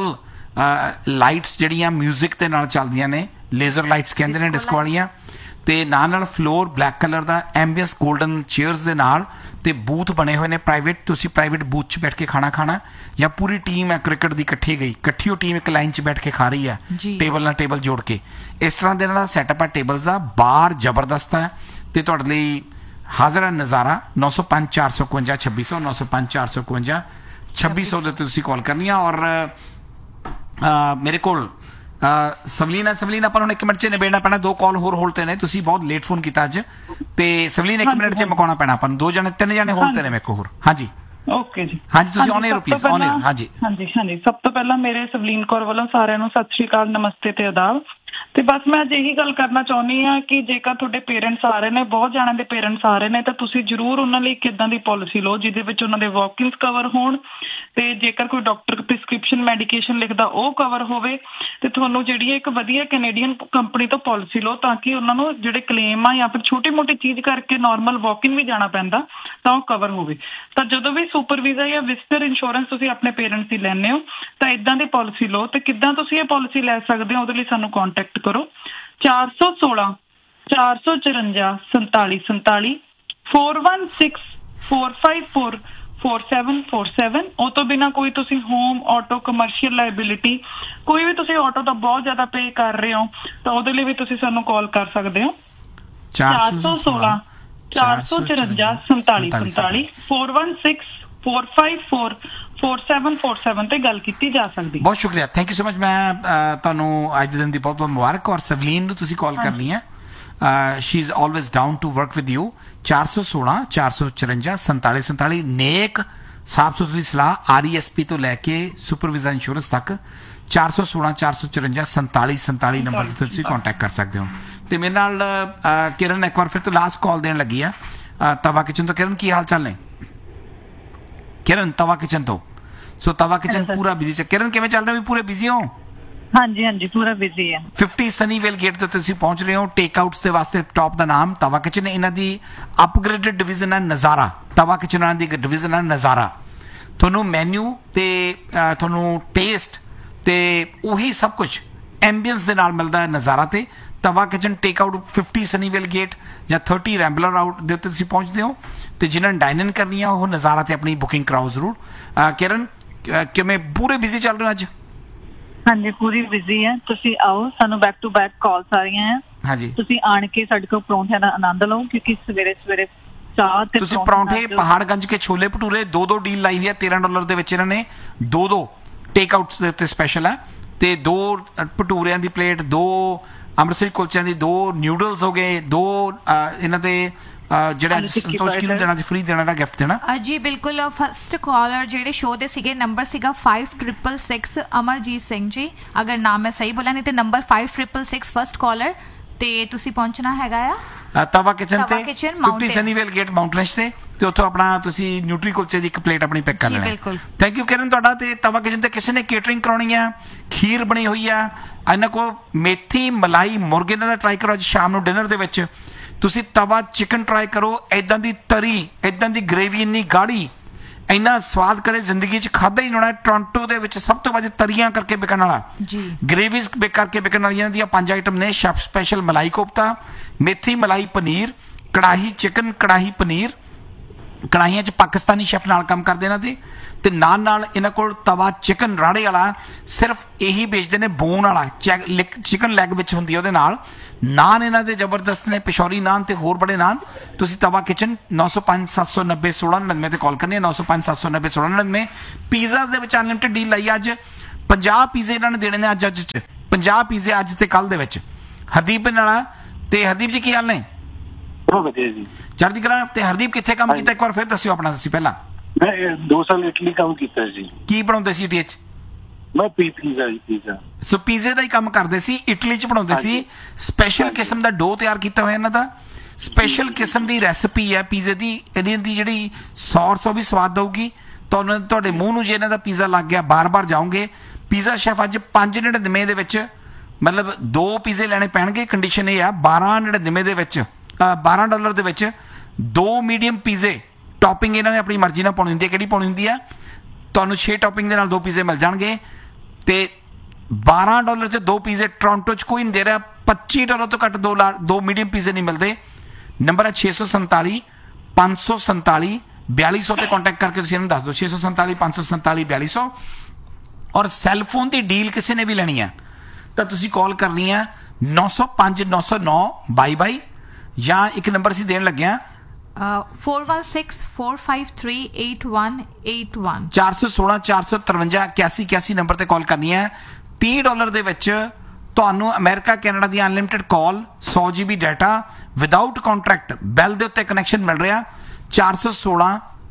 ਲਾਈਟਸ ਜਿਹੜੀਆਂ ਮਿਊਜ਼ਿਕ ਦੇ ਨਾਲ ਚੱਲਦੀਆਂ ਨੇ, ਲੇਜ਼ਰ ਲਾਈਟਸ ਕਹਿੰਦੇ ਨੇ ਡਿਸਕੋ ਵਾਲੀਆਂ, ਤੇ ਨਾਲ ਫਲੋਰ ਬਲੈਕ ਕਲਰ ਦਾ, ਐਂਬੀਐਂਸ ਗੋਲਡਨ ਚੇਅਰਸ ਦੇ ਨਾਲ, ਤੇ ਬੂਥ ਬਣੇ ਹੋਏ ਨੇ ਪ੍ਰਾਈਵੇਟ। ਤੁਸੀਂ ਪ੍ਰਾਈਵੇਟ ਬੂਥ 'ਚ ਬੈਠ ਕੇ ਖਾਣਾ ਜਾਂ ਪੂਰੀ ਟੀਮ ਹੈ ਕ੍ਰਿਕਟ ਦੀ ਇਕੱਠੀ ਗਈ, ਇਕੱਠੀ ਉਹ ਟੀਮ ਇੱਕ ਲਾਈਨ 'ਚ ਬੈਠ ਕੇ ਖਾ ਰਹੀ ਹੈ, ਟੇਬਲ ਨਾਲ ਟੇਬਲ ਜੋੜ ਕੇ। ਇਸ ਤਰ੍ਹਾਂ ਦੇ ਨਾਲ ਸੈਟਅਪ ਹੈ ਟੇਬਲਸ ਦਾ। ਬਾਰ ਜ਼ਬਰਦਸਤ ਹੈ ਤੇ ਤੁਹਾਡੇ ਲਈ ਹਾਜ਼ਰ ਹੈ ਨਜ਼ਾਰਾ। 905 451 2600 905 451 2600 ਦੇ ਤੁਸੀਂ ਕਾਲ ਕਰਨੀ ਆ। ਔਰ ਮੇਰੇ ਕੋਲ ਸਵਲੀਨ ਆਪਾਂ ਨੂੰ 1 ਮਿੰਟ 'ਚ ਨਿਬੇੜਨਾ ਪੈਣਾ। 2 ਕਾਲ ਹੋਰ ਹੋਲਡ ਤੇ ਨੇ। ਤੁਸੀਂ ਬਹੁਤ ਲੇਟ ਫੋਨ ਕੀਤਾ ਅੱਜ, ਤੇ ਸਵਲੀਨ 1 ਮਿੰਟ 'ਚ ਮੁਕਾਉਣਾ ਪੈਣਾ ਆਪਾਂ ਨੂੰ। 3 ਜਣੇ ਹੋਲਡ ਤੇ ਨੇ ਮੇਰੇ ਕੋਲ ਹੋਰ। ਹਾਂਜੀ ਓਕੇ ਜੀ, ਹਾਂਜੀ ਤੁਸੀਂ on air please, on air. ਹਾਂਜੀ ਹਾਂਜੀ। ਸਭ ਤੋਂ ਪਹਿਲਾਂ ਮੇਰੇ ਸਵਲੀਨ ਕੌਰ ਵੱਲੋਂ ਸਾਰਿਆਂ ਨੂੰ ਸਤਿ ਸ਼੍ਰੀ ਅਕਾਲ, ਨਮਸਤੇ ਤੇ ਆਦਾਬ। ਤੇ ਬਸ ਮੈਂ ਅੱਜ ਇਹੀ ਗੱਲ ਕਰਨਾ ਚਾਹੁੰਦੀ ਹਾਂ ਕਿ ਜੇਕਰ ਤੁਹਾਡੇ ਪੇਰੈਂਟਸ ਆ ਰਹੇ ਨੇ, ਬਹੁਤ ਜਾਣਿਆਂ ਦੇ ਪੇਰੈਂਟਸ ਆ ਰਹੇ ਨੇ, ਤਾਂ ਤੁਸੀਂ ਜ਼ਰੂਰ ਉਹਨਾਂ ਲਈ ਕਿੱਦਾਂ ਦੀ ਪਾਲਿਸੀ ਲਓ ਜਿਹਦੇ ਵਿੱਚ ਉਹਨਾਂ ਦੇ ਵਾਕ-ਇਨਸ ਕਵਰ ਹੋਣ, ਤੇ ਜੇਕਰ ਕੋਈ ਡਾਕਟਰ ਪ੍ਰਿਸਕ੍ਰਿਪਸ਼ਨ ਮੈਡੀਕੇਸ਼ਨ ਲਿਖਦਾ ਉਹ ਕਵਰ ਹੋਵੇ, ਤੇ ਤੁਹਾਨੂੰ ਜਿਹੜੀ ਇੱਕ ਵਧੀਆ ਕੈਨੇਡੀਅਨ ਕੰਪਨੀ ਤੋਂ ਪਾਲਿਸੀ ਲਓ ਤਾਂ ਕਿ ਉਹਨਾਂ ਨੂੰ ਜਿਹੜੇ ਕਲੇਮ ਆ ਜਾਂ ਫਿਰ ਛੋਟੀ ਮੋਟੀ ਚੀਜ਼ ਕਰਕੇ ਨਾਰਮਲ ਵਾਕ-ਇਨ ਵੀ ਜਾਣਾ ਪੈਂਦਾ ਤਾਂ ਉਹ ਕਵਰ ਹੋਵੇ। ਤਾਂ ਜਦੋਂ ਵੀ ਸੁਪਰ ਵੀਜ਼ਾ ਜਾਂ ਵਿਜ਼ਟਰ ਇੰਸ਼ੋਰੈਂਸ ਤੁਸੀਂ ਆਪਣੇ ਪੇਰੈਂਟਸ ਦੀ ਲੈਣੇ ਹੋ ਤਾਂ ਇਦਾਂ ਦੀ ਪਾਲਿਸੀ ਲਓ। ਤੇ ਕਿੱਦਾਂ ਤੁਸੀਂ ਇਹ ਪਾਲਿਸੀ ਲੈ ਸਕਦੇ ਹੋ, ਉਹਦੇ ਲਈ ਸਾਨੂੰ ਕੰਟੈਕਟ ਕਰੋ 416 454 4747 416 454 4747। ਉਹ ਤੋਂ ਬਿਨਾਂ ਕੋਈ ਤੁਸੀਂ ਹੋਮ, ਆਟੋ, ਕਮਰਸ਼ੀਅਲ ਲਾਇਬਿਲਿਟੀ, ਕੋਈ ਵੀ ਤੁਸੀਂ ਆਟੋ ਦਾ ਬਹੁਤ ਜ਼ਿਆਦਾ ਪੇ ਕਰ ਰਹੇ ਹੋ ਤਾਂ ਉਹਦੇ ਲਈ ਵੀ ਤੁਸੀਂ ਸਾਨੂੰ ਕਾਲ ਕਰ ਸਕਦੇ ਹੋ। 416 454 4747 416 454 4747 ਤੇ ਗੱਲ ਕੀਤੀ ਜਾ ਸਕਦੀ। ਬਹੁਤ ਸ਼ੁਕਰੀਆ, ਥੈਂਕ ਯੂ ਸੋ ਮਚ। ਮੈਂ ਤੁਹਾਨੂੰ ਅੱਜ ਦੇ ਦਿਨ ਦੀ ਬਹੁਤ ਬਹੁਤ ਮੁਬਾਰਕ। ਔਰ ਸਵਲੀਨ ਨੂੰ ਤੁਸੀਂ ਕਾਲ ਕਰਨੀ ਹੈ। She is always down to work with you. 416 454 4747। ਨੇਕ ਸਾਫ ਸੁਥਰੀ ਸਲਾਹ RESP ਤੋਂ ਲੈ ਕੇ ਸੁਪਰਵਾਈਜ਼ਰ ਇੰਸ਼ੋਰੈਂਸ ਤੱਕ 416 454 4747 ਨੰਬਰ ਤੇ ਤੁਸੀਂ ਕੰਟੈਕਟ ਕਰ ਸਕਦੇ ਹੋ। ਤੇ ਮੇਰੇ ਨਾਲ ਕਿਰਨ ਇੱਕ ਵਾਰ ਫਿਰ ਤੋਂ ਲਾਸਟ ਕਾਲ ਦੇਣ ਲੱਗੀ ਆ ਤਵਾ ਕਿਚਨ ਤੋਂ। ਕਿਰਨ ਕੀ ਹਾਲ ਚਾਲ ਨੇ? ਕਿਰਨ ਤਵਾ ਕਿਚਨ ਤੋਂ। ਸੋ ਤਵਾ ਕਿਚਨ ਪੂਰਾ ਬਿਜ਼ੀ ਚ। ਕਿਰਨ ਕਿਵੇਂ ਚੱਲ ਰਹੇ ਹੋ? ਪੂਰੇ ਬਿਜ਼ੀ ਹੋ? ਹਾਂਜੀ ਪੂਰਾ ਬਿਜ਼ੀ ਹੈ। 50 ਸਨੀਵੇਲ ਗੇਟ ਤੇ ਤੁਸੀਂ ਪਹੁੰਚ ਰਹੇ ਹੋ। ਟੇਕ ਆਊਟਸ ਦੇ ਵਾਸਤੇ ਟੌਪ ਦਾ ਨਾਮ ਤਵਾ ਕਿਚਨ। ਇਹਨਾਂ ਦੀ ਅਪਗ੍ਰੇਡਡ ਡਿਵੀਜ਼ਨ ਹੈ ਨਜ਼ਾਰਾ। ਤਵਾ ਕਿਚਨ ਦੀ ਡਿਵੀਜ਼ਨ ਹੈ ਨਜ਼ਾਰਾ। ਤੁਹਾਨੂੰ ਮੈਨੂ ਤੇ ਤੁਹਾਨੂੰ ਟੇਸਟ ਤੇ ਉਹੀ ਸਭ ਕੁਝ ਐਂਬੀਐਂਸ ਦੇ ਨਾਲ ਮਿਲਦਾ ਹੈ ਨਜ਼ਾਰਾ ਤੇ। ਤਵਾ ਕਿਚਨ ਟੇਕ ਆਊਟ 50 ਸਨੀਵੇਲ ਗੇਟ ਜਾਂ 30 ਰੈਂਬਲਰ ਆਊਟ ਦੇ ਉੱਤੇ ਤੁਸੀਂ ਪਹੁੰਚਦੇ ਹੋ। ਤੇ ਜਿਨ੍ਹਾਂ ਨੇ ਡਾਈਨ ਇਨ ਕਰਨੀ ਆ ਉਹ ਨਜ਼ਾਰਾ ਤੇ ਆਪਣੀ ਬੁਕਿੰਗ ਕਰਾਓ ਜ਼ਰੂਰ। ਕਿਰਨ ਕਿਵੇਂ ਪੂਰੇ ਬਿਜ਼ੀ ਚੱਲ ਰਹੇ ਹੋ ਅੱਜ? ਹਾਂਜੀ ਪੂਰੀ ਬਿਜ਼ੀ ਹੈ। ਤੁਸੀਂ ਆਓ, ਸਾਨੂੰ ਬੈਕ ਟੂ ਬੈਕ ਕਾਲਸ ਆ ਰਹੀਆਂ ਹੈ। ਹਾਂਜੀ ਤੁਸੀਂ ਆਣ ਕੇ ਸਾਡੇ ਕੋਲ ਪਰੌਂਠਿਆਂ ਦਾ ਆਨੰਦ ਲਓ ਕਿਉਂਕਿ ਸਵੇਰੇ ਸਵੇਰੇ ਚਾਹ ਤੇ ਤੁਸੀਂ ਪਰੌਂਠੇ ਪਹਾੜਗੰਜ ਕੇ ਛੋਲੇ ਭਟੂਰੇ 2 ਡੀਲ ਲਾਈ ਹੋਈ ਹੈ। $13 ਦੇ ਵਿੱਚ ਇਹਨਾਂ ਨੇ 2 ਟੇਕ ਆਊਟਸ ਦੇ ਉੱਤੇ ਸਪੈਸ਼ਲ ਹੈ। ਤੇ 2 ਭਟੂਰਿਆਂ ਦੀ ਪਲੇਟ, 2 ਅੰਮ੍ਰਿਤਸਰੀ ਕੁਲਚਿਆਂ ਦੀ, 2 ਨਿਊਡਲਸ ਹੋ ਗਏ, 2 ਇਹਨਾਂ ਦੇ ਜਿਹੜਾ ਸੰਤੋਸ਼ੀ ਨੂੰ ਦੇਣਾ ਫ੍ਰੀ ਦੇਣਾ ਦਾ ਗਿਫਟ ਦੇਣਾ। ਜੀ ਬਿਲਕੁਲ। ਫਸਟ ਕਾਲਰ ਜਿਹੜੇ ਸ਼ੋਅ ਦੇ ਸੀਗੇ ਨੰਬਰ ਸੀਗਾ 5666 ਅਮਰਜੀਤ ਸਿੰਘ ਜੀ, ਅਗਰ ਨਾਮ ਮੈਂ ਸਹੀ ਬੋਲਿਆ, ਨਹੀਂ ਤੇ ਨੰਬਰ 5666 ਫਸਟ ਕਾਲਰ ਤੇ ਤੁਸੀਂ ਪਹੁੰਚਣਾ ਹੈਗਾ ਆ ਤਵਾ ਕਿਚਨ ਤਵਾ ਤੇ kitchen, 50 Mountain। ਸਨੀਵੇਲ ਗੇਟ ਮਾਊਂਟਨਸ ਤੇ ਉੱਥੋਂ ਆਪਣਾ ਤੁਸੀਂ ਨਿਊਟਰੀ ਕੁਲਚੇ ਦੀ ਇੱਕ ਪਲੇਟ ਆਪਣੀ ਪਿਕ ਕਰ ਜੀ, ਲੈਣਾ। ਬਿਲਕੁਲ। ਥੈਂਕ ਯੂ ਕਿਰਨ ਤੁਹਾਡਾ। ਤੇ ਤਵਾ ਕਿਚਨ ਤੇ ਕਿਸੇ ਨੇ ਕੇਟਰਿੰਗ ਕਰਾਉਣੀ ਆ, ਖੀਰ ਬਣੀ ਹੋਈ ਆ ਇਹਨਾਂ ਕੋਲ, ਮੇਥੀ ਮਲਾਈ ਮੁਰਗੇ ਦਾ ਟਰਾਈ ਕਰੋ ਅੱਜ ਸ਼ਾਮ ਨੂੰ ਡਿਨਰ ਦੇ ਵਿੱਚ। ਤੁਸੀਂ ਤਵਾ ਚਿਕਨ ਟਰਾਈ ਕਰੋ, ਇਦਾਂ ਦੀ ਤਰੀ, ਇਦਾਂ ਦੀ ਗ੍ਰੇਵੀ ਇੰਨੀ ਗਾੜੀ, ਇੰਨਾ ਸਵਾਦ ਕਦੇ ਜ਼ਿੰਦਗੀ 'ਚ ਖਾਧਾ ਹੀ ਨਹੀਂ ਹੋਣਾ। ਟੋਰਾਂਟੋ ਦੇ ਵਿੱਚ ਸਭ ਤੋਂ ਵੱਧ ਤਰੀਆਂ ਕਰਕੇ ਵਿਕਣ ਵਾਲਾ, ਜੀ ਗ੍ਰੇਵੀਜ਼ ਕਰਕੇ ਵਿਕਣ ਵਾਲੀਆਂ ਦੀਆਂ 5 ਆਈਟਮ ਨੇ। ਸ਼ੈਫ ਸਪੈਸ਼ਲ ਮਲਾਈ ਕੋਫਤਾ, ਮੇਥੀ ਮਲਾਈ ਪਨੀਰ, ਕੜਾਹੀ ਚਿਕਨ, ਕੜਾਹੀ ਪਨੀਰ, ਕੜਾਹੀਆਂ 'ਚ ਪਾਕਿਸਤਾਨੀ ਸ਼ੈਫ ਨਾਲ ਕੰਮ ਕਰਦੇ ਇਹਨਾਂ ਦੇ, ਤੇ ਨਾਲ ਇਹਨਾਂ ਕੋਲ ਤਵਾ ਚਿਕਨ ਰਾੜੇ ਵਾਲਾ ਸਿਰਫ ਇਹੀ ਵੇਚਦੇ ਨੇ, ਬੋਨ ਵਾਲਾ ਚਿਕਨ ਲੈਗ ਵਿੱਚ ਹੁੰਦੀ ਹੈ ਉਹਦੇ ਨਾਲ। ਨਾਨ ਇਹਨਾਂ ਦੇ ਜ਼ਬਰਦਸਤ ਨੇ, ਪਿਸ਼ੌਰੀ ਨਾਨ ਤੇ ਹੋਰ ਬੜੇ ਨਾਨ। ਤੁਸੀਂ ਤਵਾ ਕਿਚਨ 905 790 1699 ਤੇ ਕਾਲ ਕਰਨੀ ਹੈ, 905 790 1699। ਪੀਜ਼ਾ ਦੇ ਵਿੱਚ ਅਨਲਿਮਿਟਡ ਡੀਲ ਲਈ ਅੱਜ 50 ਪੀਜ਼ੇ ਇਹਨਾਂ ਨੇ ਦੇਣੇ ਨੇ ਅੱਜ 'ਚ 50 ਪੀਜ਼ੇ ਅੱਜ ਤੇ ਕੱਲ ਦੇ ਵਿੱਚ। ਹਰਦੀਪ ਨਾਲ ਤੇ ਹਰਦੀਪ ਜੀ ਕੀ ਹਾਲ ਨੇ? ਵਧੀਆ ਜੀ, ਚੜ੍ਹਦੀ ਕਲਾ। ਤੇ ਹਰਦੀਪ ਕਿੱਥੇ ਕੰਮ ਕੀਤਾ ਇੱਕ ਵਾਰ ਫਿਰ ਦੱਸਿਓ ਆਪਣਾ ਤੁਸੀਂ ਪਹਿਲਾਂ। ਮੈਂ 2 ਸਾਲ ਇਟਲੀ ਕੰਮ ਕੀਤਾ ਜੀ। ਕੀ ਬਣਾਉਂਦੇ ਸੀ ਇਟਲੀ 'ਚ? ਮੈਂ ਪੀਜ਼ਾ। ਸੋ ਪੀਜ਼ੇ ਦਾ ਹੀ ਕੰਮ ਕਰਦੇ ਸੀ, ਇਟਲੀ 'ਚ ਬਣਾਉਂਦੇ ਸੀ। ਸਪੈਸ਼ਲ ਕਿਸਮ ਦਾ ਡੋ ਤਿਆਰ ਕੀਤਾ ਹੋਇਆ ਇਹਨਾਂ ਦਾ, ਸਪੈਸ਼ਲ ਕਿਸਮ ਦੀ ਰੈਸਪੀ ਹੈ ਪੀਜ਼ੇ ਦੀ। ਇਹਦੀ ਜਿਹੜੀ ਸੌਸ ਉਹ ਵੀ ਸਵਾਦ ਦਊਗੀ ਤੁਹਾਨੂੰ, ਤੁਹਾਡੇ ਮੂੰਹ ਨੂੰ ਜੇ ਇਹਨਾਂ ਦਾ ਪੀਜ਼ਾ ਲੱਗ ਗਿਆ ਬਾਰ-ਬਾਰ ਜਾਓਗੇ। ਪੀਜ਼ਾ ਸ਼ੈਫ ਅੱਜ 599 ਦੇ ਵਿੱਚ, ਮਤਲਬ 2 ਪੀਜ਼ੇ ਲੈਣੇ ਪੈਣਗੇ। ਕੰਡੀਸ਼ਨ ਇਹ ਆ $12.99 ਦੇ ਵਿੱਚ, $12 ਦੇ ਵਿੱਚ 2 ਮੀਡੀਅਮ ਪੀਜ਼ੇ। ਟੌਪਿੰਗ ਇਹਨਾਂ ਨੇ ਆਪਣੀ ਮਰਜ਼ੀ ਨਾਲ ਪਾਉਣੀ ਹੁੰਦੀ ਹੈ, ਕਿਹੜੀ ਪਾਉਣੀ ਹੁੰਦੀ ਹੈ ਤੁਹਾਨੂੰ। 6 ਟੌਪਿੰਗ ਦੇ ਨਾਲ 2 ਪੀਜ਼ੇ ਮਿਲ ਜਾਣਗੇ ਤੇ $12 'ਚ 2 ਪੀਜ਼ੇ ਟੋਰਾਂਟੋ 'ਚ ਕੋਈ ਨਹੀਂ ਦੇ ਰਿਹਾ। $25 ਤੋਂ ਘੱਟ 2 ਮੀਡੀਅਮ ਪੀਜ਼ੇ ਨਹੀਂ ਮਿਲਦੇ। ਨੰਬਰ ਹੈ 647 547 4200 ਤੇ ਕੰਟੈਕਟ ਕਰਕੇ ਤੁਸੀਂ ਇਹਨੂੰ ਦੱਸ ਦਿਓ। 647 547 4200। ਔਰ ਸੈੱਲਫੋਨ ਦੀ ਡੀਲ ਕਿਸੇ ਨੇ ਵੀ ਲੈਣੀ ਹੈ ਤਾਂ ਤੁਸੀਂ ਕਾਲ ਕਰਨੀ ਹੈ 905 909 22 ਜਾਂ ਇੱਕ ਨੰਬਰ ਅਸੀਂ ਦੇਣ ਲੱਗੇ ਹਾਂ 4164538181 416 453 8181 ਨੰਬਰ ਤੇ ਕਾਲ ਕਰਨੀ ਹੈ। $30 ਦੇ ਵਿੱਚ ਤੁਹਾਨੂੰ ਅਮਰੀਕਾ ਕੈਨੇਡਾ ਦੀ ਅਨਲਿਮਿਟਿਡ ਕਾਲ, 100 GB ਡਾਟਾ ਵਿਦਆਊਟ ਕੰਟਰੈਕਟ, ਬੈਲ ਦੇ ਉੱਤੇ ਕਨੈਕਸ਼ਨ ਮਿਲ ਰਿਹਾ। 416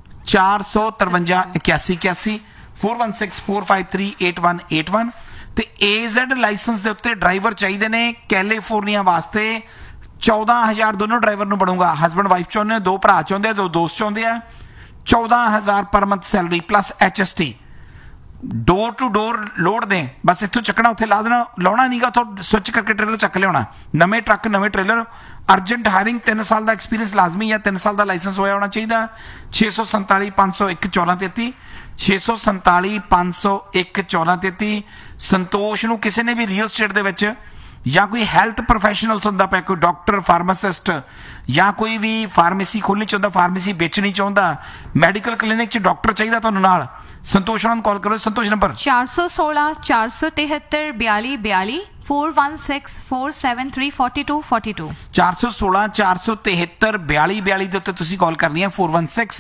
453 8181 416 453 8181। ਤੇ AZ ਲਾਇਸੈਂਸ ਦੇ ਉੱਤੇ ਡਰਾਈਵਰ ਚਾਹੀਦੇ ਨੇ ਕੈਲੀਫੋਰਨੀਆ ਵਾਸਤੇ। 14,000 ਦੋਨੋਂ ਡਰਾਈਵਰ ਨੂੰ ਬਣੂਗਾ। ਹਸਬੈਂਡ ਵਾਈਫ ਚਾਹੁੰਦੇ, 2 ਭਰਾ ਚਾਹੁੰਦੇ, 2 ਦੋਸਤ ਚਾਹੁੰਦੇ ਆ। 14,000 per month salary plus HST। Door to door load ਦੇ, ਬਸ ਇੱਥੋਂ ਚੱਕਣਾ ਉੱਥੇ ਲਾ ਦੇਣਾ, ਲਾਉਣਾ ਨਹੀਂਗਾ, ਉੱਥੋਂ ਸਵਿਚ ਕਰਕੇ ਟ੍ਰੇਲਰ ਚੱਕ ਲਿਆਉਣਾ। ਨਵੇਂ ਟਰੱਕ, ਨਵੇਂ ਟ੍ਰੇਲਰ। ਅਰਜੈਂਟ ਹਾਇਰਿੰਗ, 3 ਸਾਲ ਦਾ ਐਕਸਪੀਰੀਅੰਸ ਲਾਜ਼ਮੀ ਹੈ, 3 ਸਾਲ ਦਾ ਲਾਇਸੈਂਸ ਹੋਇਆ ਹੋਣਾ ਚਾਹੀਦਾ। 647 501 1433 647 501 1433। ਸੰਤੋਸ਼ ਨੂੰ ਕਿਸੇ ਨੇ ਵੀ ਰੀਅਲ ਸਟੇਟ ਦੇ ਵਿੱਚ ਜਾਂ ਕੋਈ ਹੈਲਥ ਪ੍ਰੋਫੈਸ਼ਨਲਸ ਹੁੰਦਾ ਪਿਆ, ਕੋਈ ਡਾਕਟਰ, ਫਾਰਮਾਸਿਸਟ ਜਾਂ ਕੋਈ ਵੀ ਫਾਰਮੇਸੀ ਖੋਲ੍ਹਣੀ ਚਾਹੁੰਦਾ, ਫਾਰਮੇਸੀ ਵੇਚਣੀ ਚਾਹੁੰਦਾ, ਮੈਡੀਕਲ ਕਲੀਨਿਕ 'ਚ ਡਾਕਟਰ ਚਾਹੀਦਾ ਤੁਹਾਨੂੰ ਨਾਲ, ਸੰਤੋਸ਼ ਉਹਨਾਂ ਨੂੰ ਕਾਲ ਕਰੋ। ਸੰਤੋਸ਼ ਨੰਬਰ 416 473 4242 416 473 4242 416 473 4242 ਦੇ ਉੱਤੇ ਤੁਸੀਂ ਕਾਲ ਕਰਨੀ ਹੈ। 416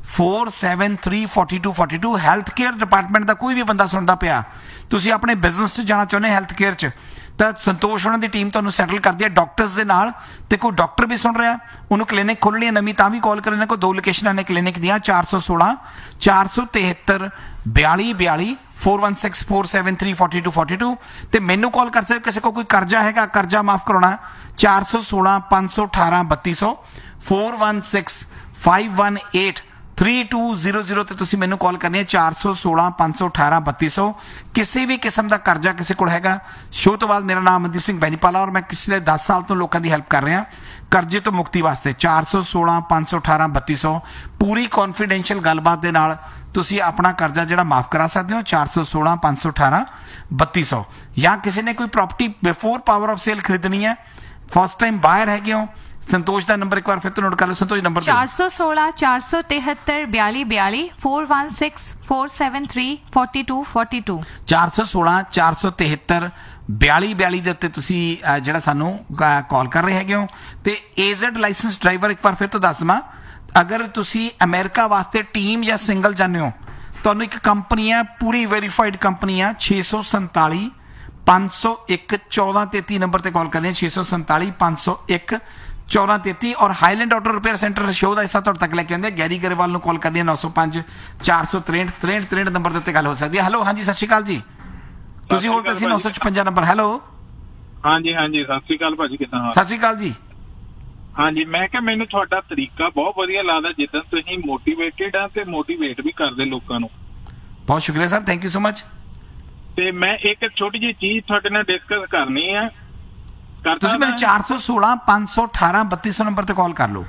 473 4242। ਹੈਲਥ ਕੇਅਰ ਡਿਪਾਰਟਮੈਂਟ ਦਾ ਕੋਈ ਵੀ ਬੰਦਾ ਸੁਣਦਾ ਪਿਆ, ਤੁਸੀਂ ਆਪਣੇ ਬਿਜ਼ਨਸ 'ਚ ਜਾਣਾ ਚਾਹੁੰਦੇ ਹੈਲਥ ਕੇਅਰ 'ਚ, ਤਾਂ ਸੰਤੋਸ਼ ਉਹਨਾਂ ਦੀ ਟੀਮ ਤੁਹਾਨੂੰ ਸੈਟਲ ਕਰਦੀ ਹੈ ਡਾਕਟਰਸ ਦੇ ਨਾਲ। ਤੇ ਕੋਈ ਡਾਕਟਰ ਵੀ ਸੁਣ ਰਿਹਾ, ਉਹਨੂੰ ਕਲੀਨਿਕ ਖੋਲ੍ਹਣੀ ਹੈ ਨਵੀਂ, ਤਾਂ ਵੀ ਕਾਲ ਕਰਨਾ। ਕੋਈ 2 ਲੋਕੇਸ਼ਨਾਂ ਨੇ ਕਲੀਨਿਕ ਦੀਆਂ, 416 473 4242 416 473 4242। ਤੇ ਮੈਨੂੰ ਕਾਲ ਕਰ ਸਕਦੇ। ਕਿਸੇ ਕੋ ਕੋਈ ਕਰਜ਼ਾ ਹੈਗਾ, ਕਰਜ਼ਾ ਮਾਫ ਕਰਾਉਣਾ, 416 518 3200 416 518 3200 ਤੇ ਤੁਸੀਂ ਮੈਨੂੰ ਕਾਲ ਕਰਨੀ ਹੈ। 416 518 3200। ਕਿਸੇ ਵੀ ਕਿਸਮ ਦਾ ਕਰਜ਼ਾ ਕਿਸੇ ਕੋਲ ਹੈਗਾ। ਸ਼ੋਅ ਤੋਂ ਬਾਅਦ ਮੇਰਾ ਨਾਮ ਮਨਦੀਪ ਸਿੰਘ ਬੈਨੀਪਾਲਾ ਔਰ ਮੈਂ ਪਿਛਲੇ 10 ਸਾਲ ਤੋਂ ਲੋਕਾਂ ਦੀ ਹੈਲਪ ਕਰ ਰਿਹਾ ਕਰਜ਼ੇ ਤੋਂ ਮੁਕਤੀ ਵਾਸਤੇ। 416 518 3200 ਪੂਰੀ ਕੌਨਫੀਡੈਂਸ਼ੀਅਲ ਗੱਲਬਾਤ ਦੇ ਨਾਲ ਤੁਸੀਂ ਆਪਣਾ ਕਰਜ਼ਾ ਜਿਹੜਾ ਮਾਫ ਕਰਾ ਸਕਦੇ ਹੋ। 416 518 3200। ਜਾਂ ਕਿਸੇ ਨੇ ਕੋਈ property before power of sale ਖਰੀਦਣੀ ਹੈ, ਫਸਟ ਟਾਈਮ ਬਾਇਰ ਹੈਗੇ ਹੋ, ਸੰਤੋਸ਼ ਦਾ ਨੰਬਰ ਇੱਕ ਵਾਰ ਫਿਰ ਤੋਂ ਨੋਟ ਕਰ ਲਓ। ਸੰਤੋਸ਼ ਨੰਬਰ 416 473 4242 416 473 4242 416 473 4242 ਦੇ ਉੱਤੇ ਤੁਸੀਂ ਜਿਹੜਾ ਸਾਨੂੰ ਕਾਲ ਕਰ ਰਹੇ ਹੈਗੇ ਹੋ। ਤੇ AZ ਲਾਇਸੈਂਸ ਡਰਾਈਵਰ ਇੱਕ ਵਾਰ ਫਿਰ ਤੋਂ ਦੱਸ ਦਵਾਂ, ਅਗਰ ਤੁਸੀਂ ਅਮਰੀਕਾ ਵਾਸਤੇ ਟੀਮ ਜਾਂ ਸਿੰਗਲ ਜਾਂਦੇ ਹੋ, ਤੁਹਾਨੂੰ ਇੱਕ ਕੰਪਨੀ ਹੈ, ਪੂਰੀ ਵੈਰੀਫਾਈਡ ਕੰਪਨੀ ਆ। 647 501 1433 ਨੰਬਰ ਤੇ ਕਾਲ ਕਰਦੇ ਆ। 647 501 1433। ਔਰ Highland auto repair centre show ਦਾ ਹਿੱਸਾ ਤੁਹਾਡੇ ਤੱਕ ਲੈ ਕੇ ਆਉਂਦੇ ਗੈਰੀ ਗਰੇਵਾਲ ਨੂੰ ਕਾਲ ਕਰਦੀ ਹੈ। 905 463 63 ਨੰਬਰ ਦੇ ਉੱਤੇ ਗੱਲ ਹੋ ਸਕਦੀ ਹੈ। ਹੈਲੋ, ਹਾਂਜੀ, ਸਤਿ ਸ਼੍ਰੀ ਅਕਾਲ ਜੀ। ਤੁਸੀਂ ਹੋਰ ਤਾਂ ਸੀ 956 ਨੰਬਰ। ਹੈਲੋ, ਹਾਂਜੀ ਹਾਂਜੀ, ਸਤਿ ਸ਼੍ਰੀ ਅਕਾਲ ਭਾਜੀ, ਕਿੱਦਾਂ ਹਾਲ? ਸਤਿ ਸ਼੍ਰੀ ਅਕਾਲ ਜੀ। ਹਾਂਜੀ, ਮੈਂ ਕਿਹਾ ਮੈਨੂੰ ਤੁਹਾਡਾ ਤਰੀਕਾ ਬਹੁਤ ਵਧੀਆ ਲੱਗਦਾ, ਜਿੱਦਾਂ ਤੁਸੀਂ ਮੋਟੀਵੇਟਿਡ ਆ ਤੇ ਮੋਟੀਵੇਟ ਵੀ ਕਰਦੇ ਲੋਕਾਂ ਨੂੰ। ਬਹੁਤ ਸ਼ੁਕਰੀਆ sir, thank you so much. ਤੇ ਮੈਂ ਇੱਕ ਛੋਟੀ ਜਿਹੀ ਚੀਜ਼ ਤੁਹਾਡੇ ਨਾਲ ਡਿਸਕਸ ਕਰਨੀ ਆ। ਤੁਸੀਂ ਮੇਰੇ 416 518 3200 ਨੰਬਰ ਤੇ ਕਾਲ ਕਰ ਲਓ।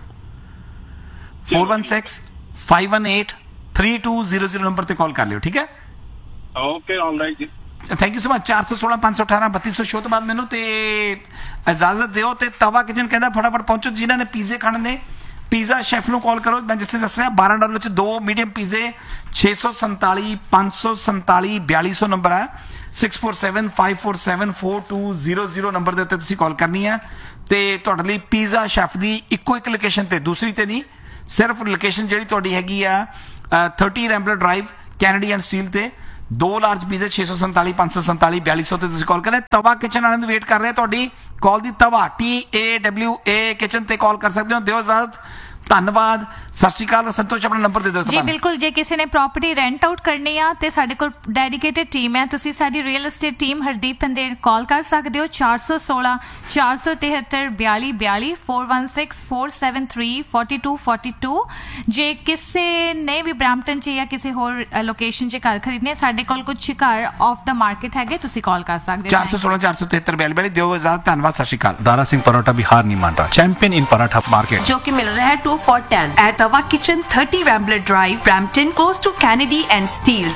416-518-3200 ਨੰਬਰ ਤੇ ਕਾਲ ਕਰ ਲਿਓ, ਠੀਕ ਹੈ? ਓਕੇ, ਆਲਰਾਈਟ ਜੀ, thank you so much. 416 518 3200 show ਤੋਂ ਬਾਅਦ ਮੈਨੂੰ ਤੇ ਇਜਾਜ਼ਤ ਦਿਓ। ਤੇ ਤਵਾ ਕਿਚਨ ਕਹਿੰਦਾ ਫਟਾਫਟ ਪਹੁੰਚੋ ਜਿਨ੍ਹਾਂ ਨੇ ਪੀਜ਼ੇ ਖਾਣੇ ਨੇ। ਪੀਜ਼ਾ ਸ਼ੈਫ ਨੂੰ ਕਾਲ ਕਰੋ। ਮੈਂ ਜਿੱਥੇ ਦੱਸ ਰਿਹਾ $12 ਵਿੱਚ 2 ਮੀਡੀਅਮ ਪੀਜ਼ੇ। 647 547 4200 ਨੰਬਰ ਹੈ। 6475474200 ਨੰਬਰ ਦੇ ਉੱਤੇ ਤੁਸੀਂ ਕਾਲ ਕਰਨੀ ਹੈ ਤੇ ਤੁਹਾਡੇ ਲਈ ਪੀਜ਼ਾ ਸ਼ੈਫ ਦੀ ਇੱਕੋ ਇੱਕ ਲੋਕੇਸ਼ਨ ਤੇ, ਦੂਸਰੀ ਤੇ ਨਹੀਂ, ਸਿਰਫ ਲੋਕੇਸ਼ਨ ਜਿਹੜੀ ਤੁਹਾਡੀ ਹੈਗੀ ਆ 30 ਰੈਂਬਲਰ ਡਰਾਈਵ ਕੈਨੇਡੀ ਐਂਡ ਸਟੀਲ ਤੇ। 2 ਲਾਰਜ ਪੀਜ਼ੇ 647 547 4200 ਤੇ ਤੁਸੀਂ ਕਾਲ ਕਰਨਾ। ਤਵਾ ਕਿਚਨ ਵਾਲਿਆਂ ਨੂੰ ਵੇਟ ਕਰ ਰਹੇ ਤੁਹਾਡੀ ਕਾਲ ਦੀ। ਤਵਾ TAWA ਕਿਚਨ ਤੇ ਕਾਲ ਕਰ ਸਕਦੇ ਹੋ। ਦਿਓ ਇਜਾਜ਼ਤ, ਧੰਨਵਾਦ, ਸਤਿ ਸ਼੍ਰੀ ਅਕਾਲ। ਸੰਤੋਸ਼ ਆਪਣਾ ਨੰਬਰ ਦੇ ਦਿਓ ਜੀ ਬਿਲਕੁਲ। ਜੇ ਕਿਸੇ ਨੇ ਪ੍ਰਾਪਰਟੀ ਰੈਂਟ ਆਊਟ ਕਰਨੀ ਆ ਤੇ ਸਾਡੇ ਕੋਲ ਡੈਡੀਕੇਟਿਡ ਟੀਮ ਹੈ। ਤੁਸੀਂ ਸਾਡੀ real estate team Hardeep Pander ਕਾਲ ਕਰ ਸਕਦੇ ਹੋ। 416 473 42 42 416 473 42 42। ਜੇ ਕਿਸੇ ਨੇ ਵੀ ਬ੍ਰੈਂਪਟਨ 'ਚ ਜਾਂ ਕਿਸੇ ਹੋਰ ਲੋਕੇਸ਼ਨ 'ਚ ਘਰ ਖਰੀਦਨੇ, ਸਾਡੇ ਕੋਲ ਕੁਝ ਘਰ ਆਫ ਦਾ ਮਾਰਕੀਟ ਹੈਗੇ, ਤੁਸੀਂ ਕਾਲ ਕਰ ਸਕਦੇ ਹੋ। 416 473 42 ਦਿਓ ਇਜਾਜ਼ਤ, ਧੰਨਵਾਦ, ਸਤਿ ਸ਼੍ਰੀ ਅਕਾਲ। दारा सिंह पराठा बिहार नहीं मान रहा, चैंपियन इन पराठा मार्केट, जो कि मिल रहा है 2 for 10 at Tava Kitchen, 30 Rambler Drive, Brampton, close to Kennedy and Steeles.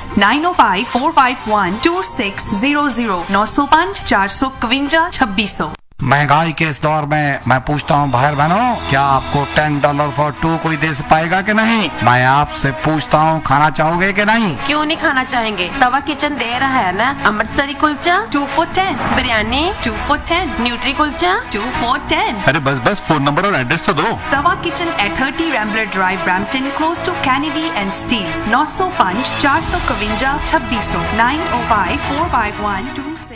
905-451-2600 905 451 2600। महंगाई के इस दौर में मैं पूछता हूँ भाई बहनों, क्या आपको $10 for 2 कोई दे पाएगा कि नहीं? मैं आपसे पूछता हूँ, खाना चाहोगे कि नहीं? क्यों नहीं खाना चाहेंगे? तवा किचन दे रहा है ना Amritsari kulcha 2 for 10, biryani 2 for 10, nutri kulcha 2 for 10। अरे बस बस फोन नंबर और एड्रेस तो दो। तवा kitchen at 30 Rambler Drive, Brampton, close to Kennedy and Steeles. 905 451 2600 905 451 2600।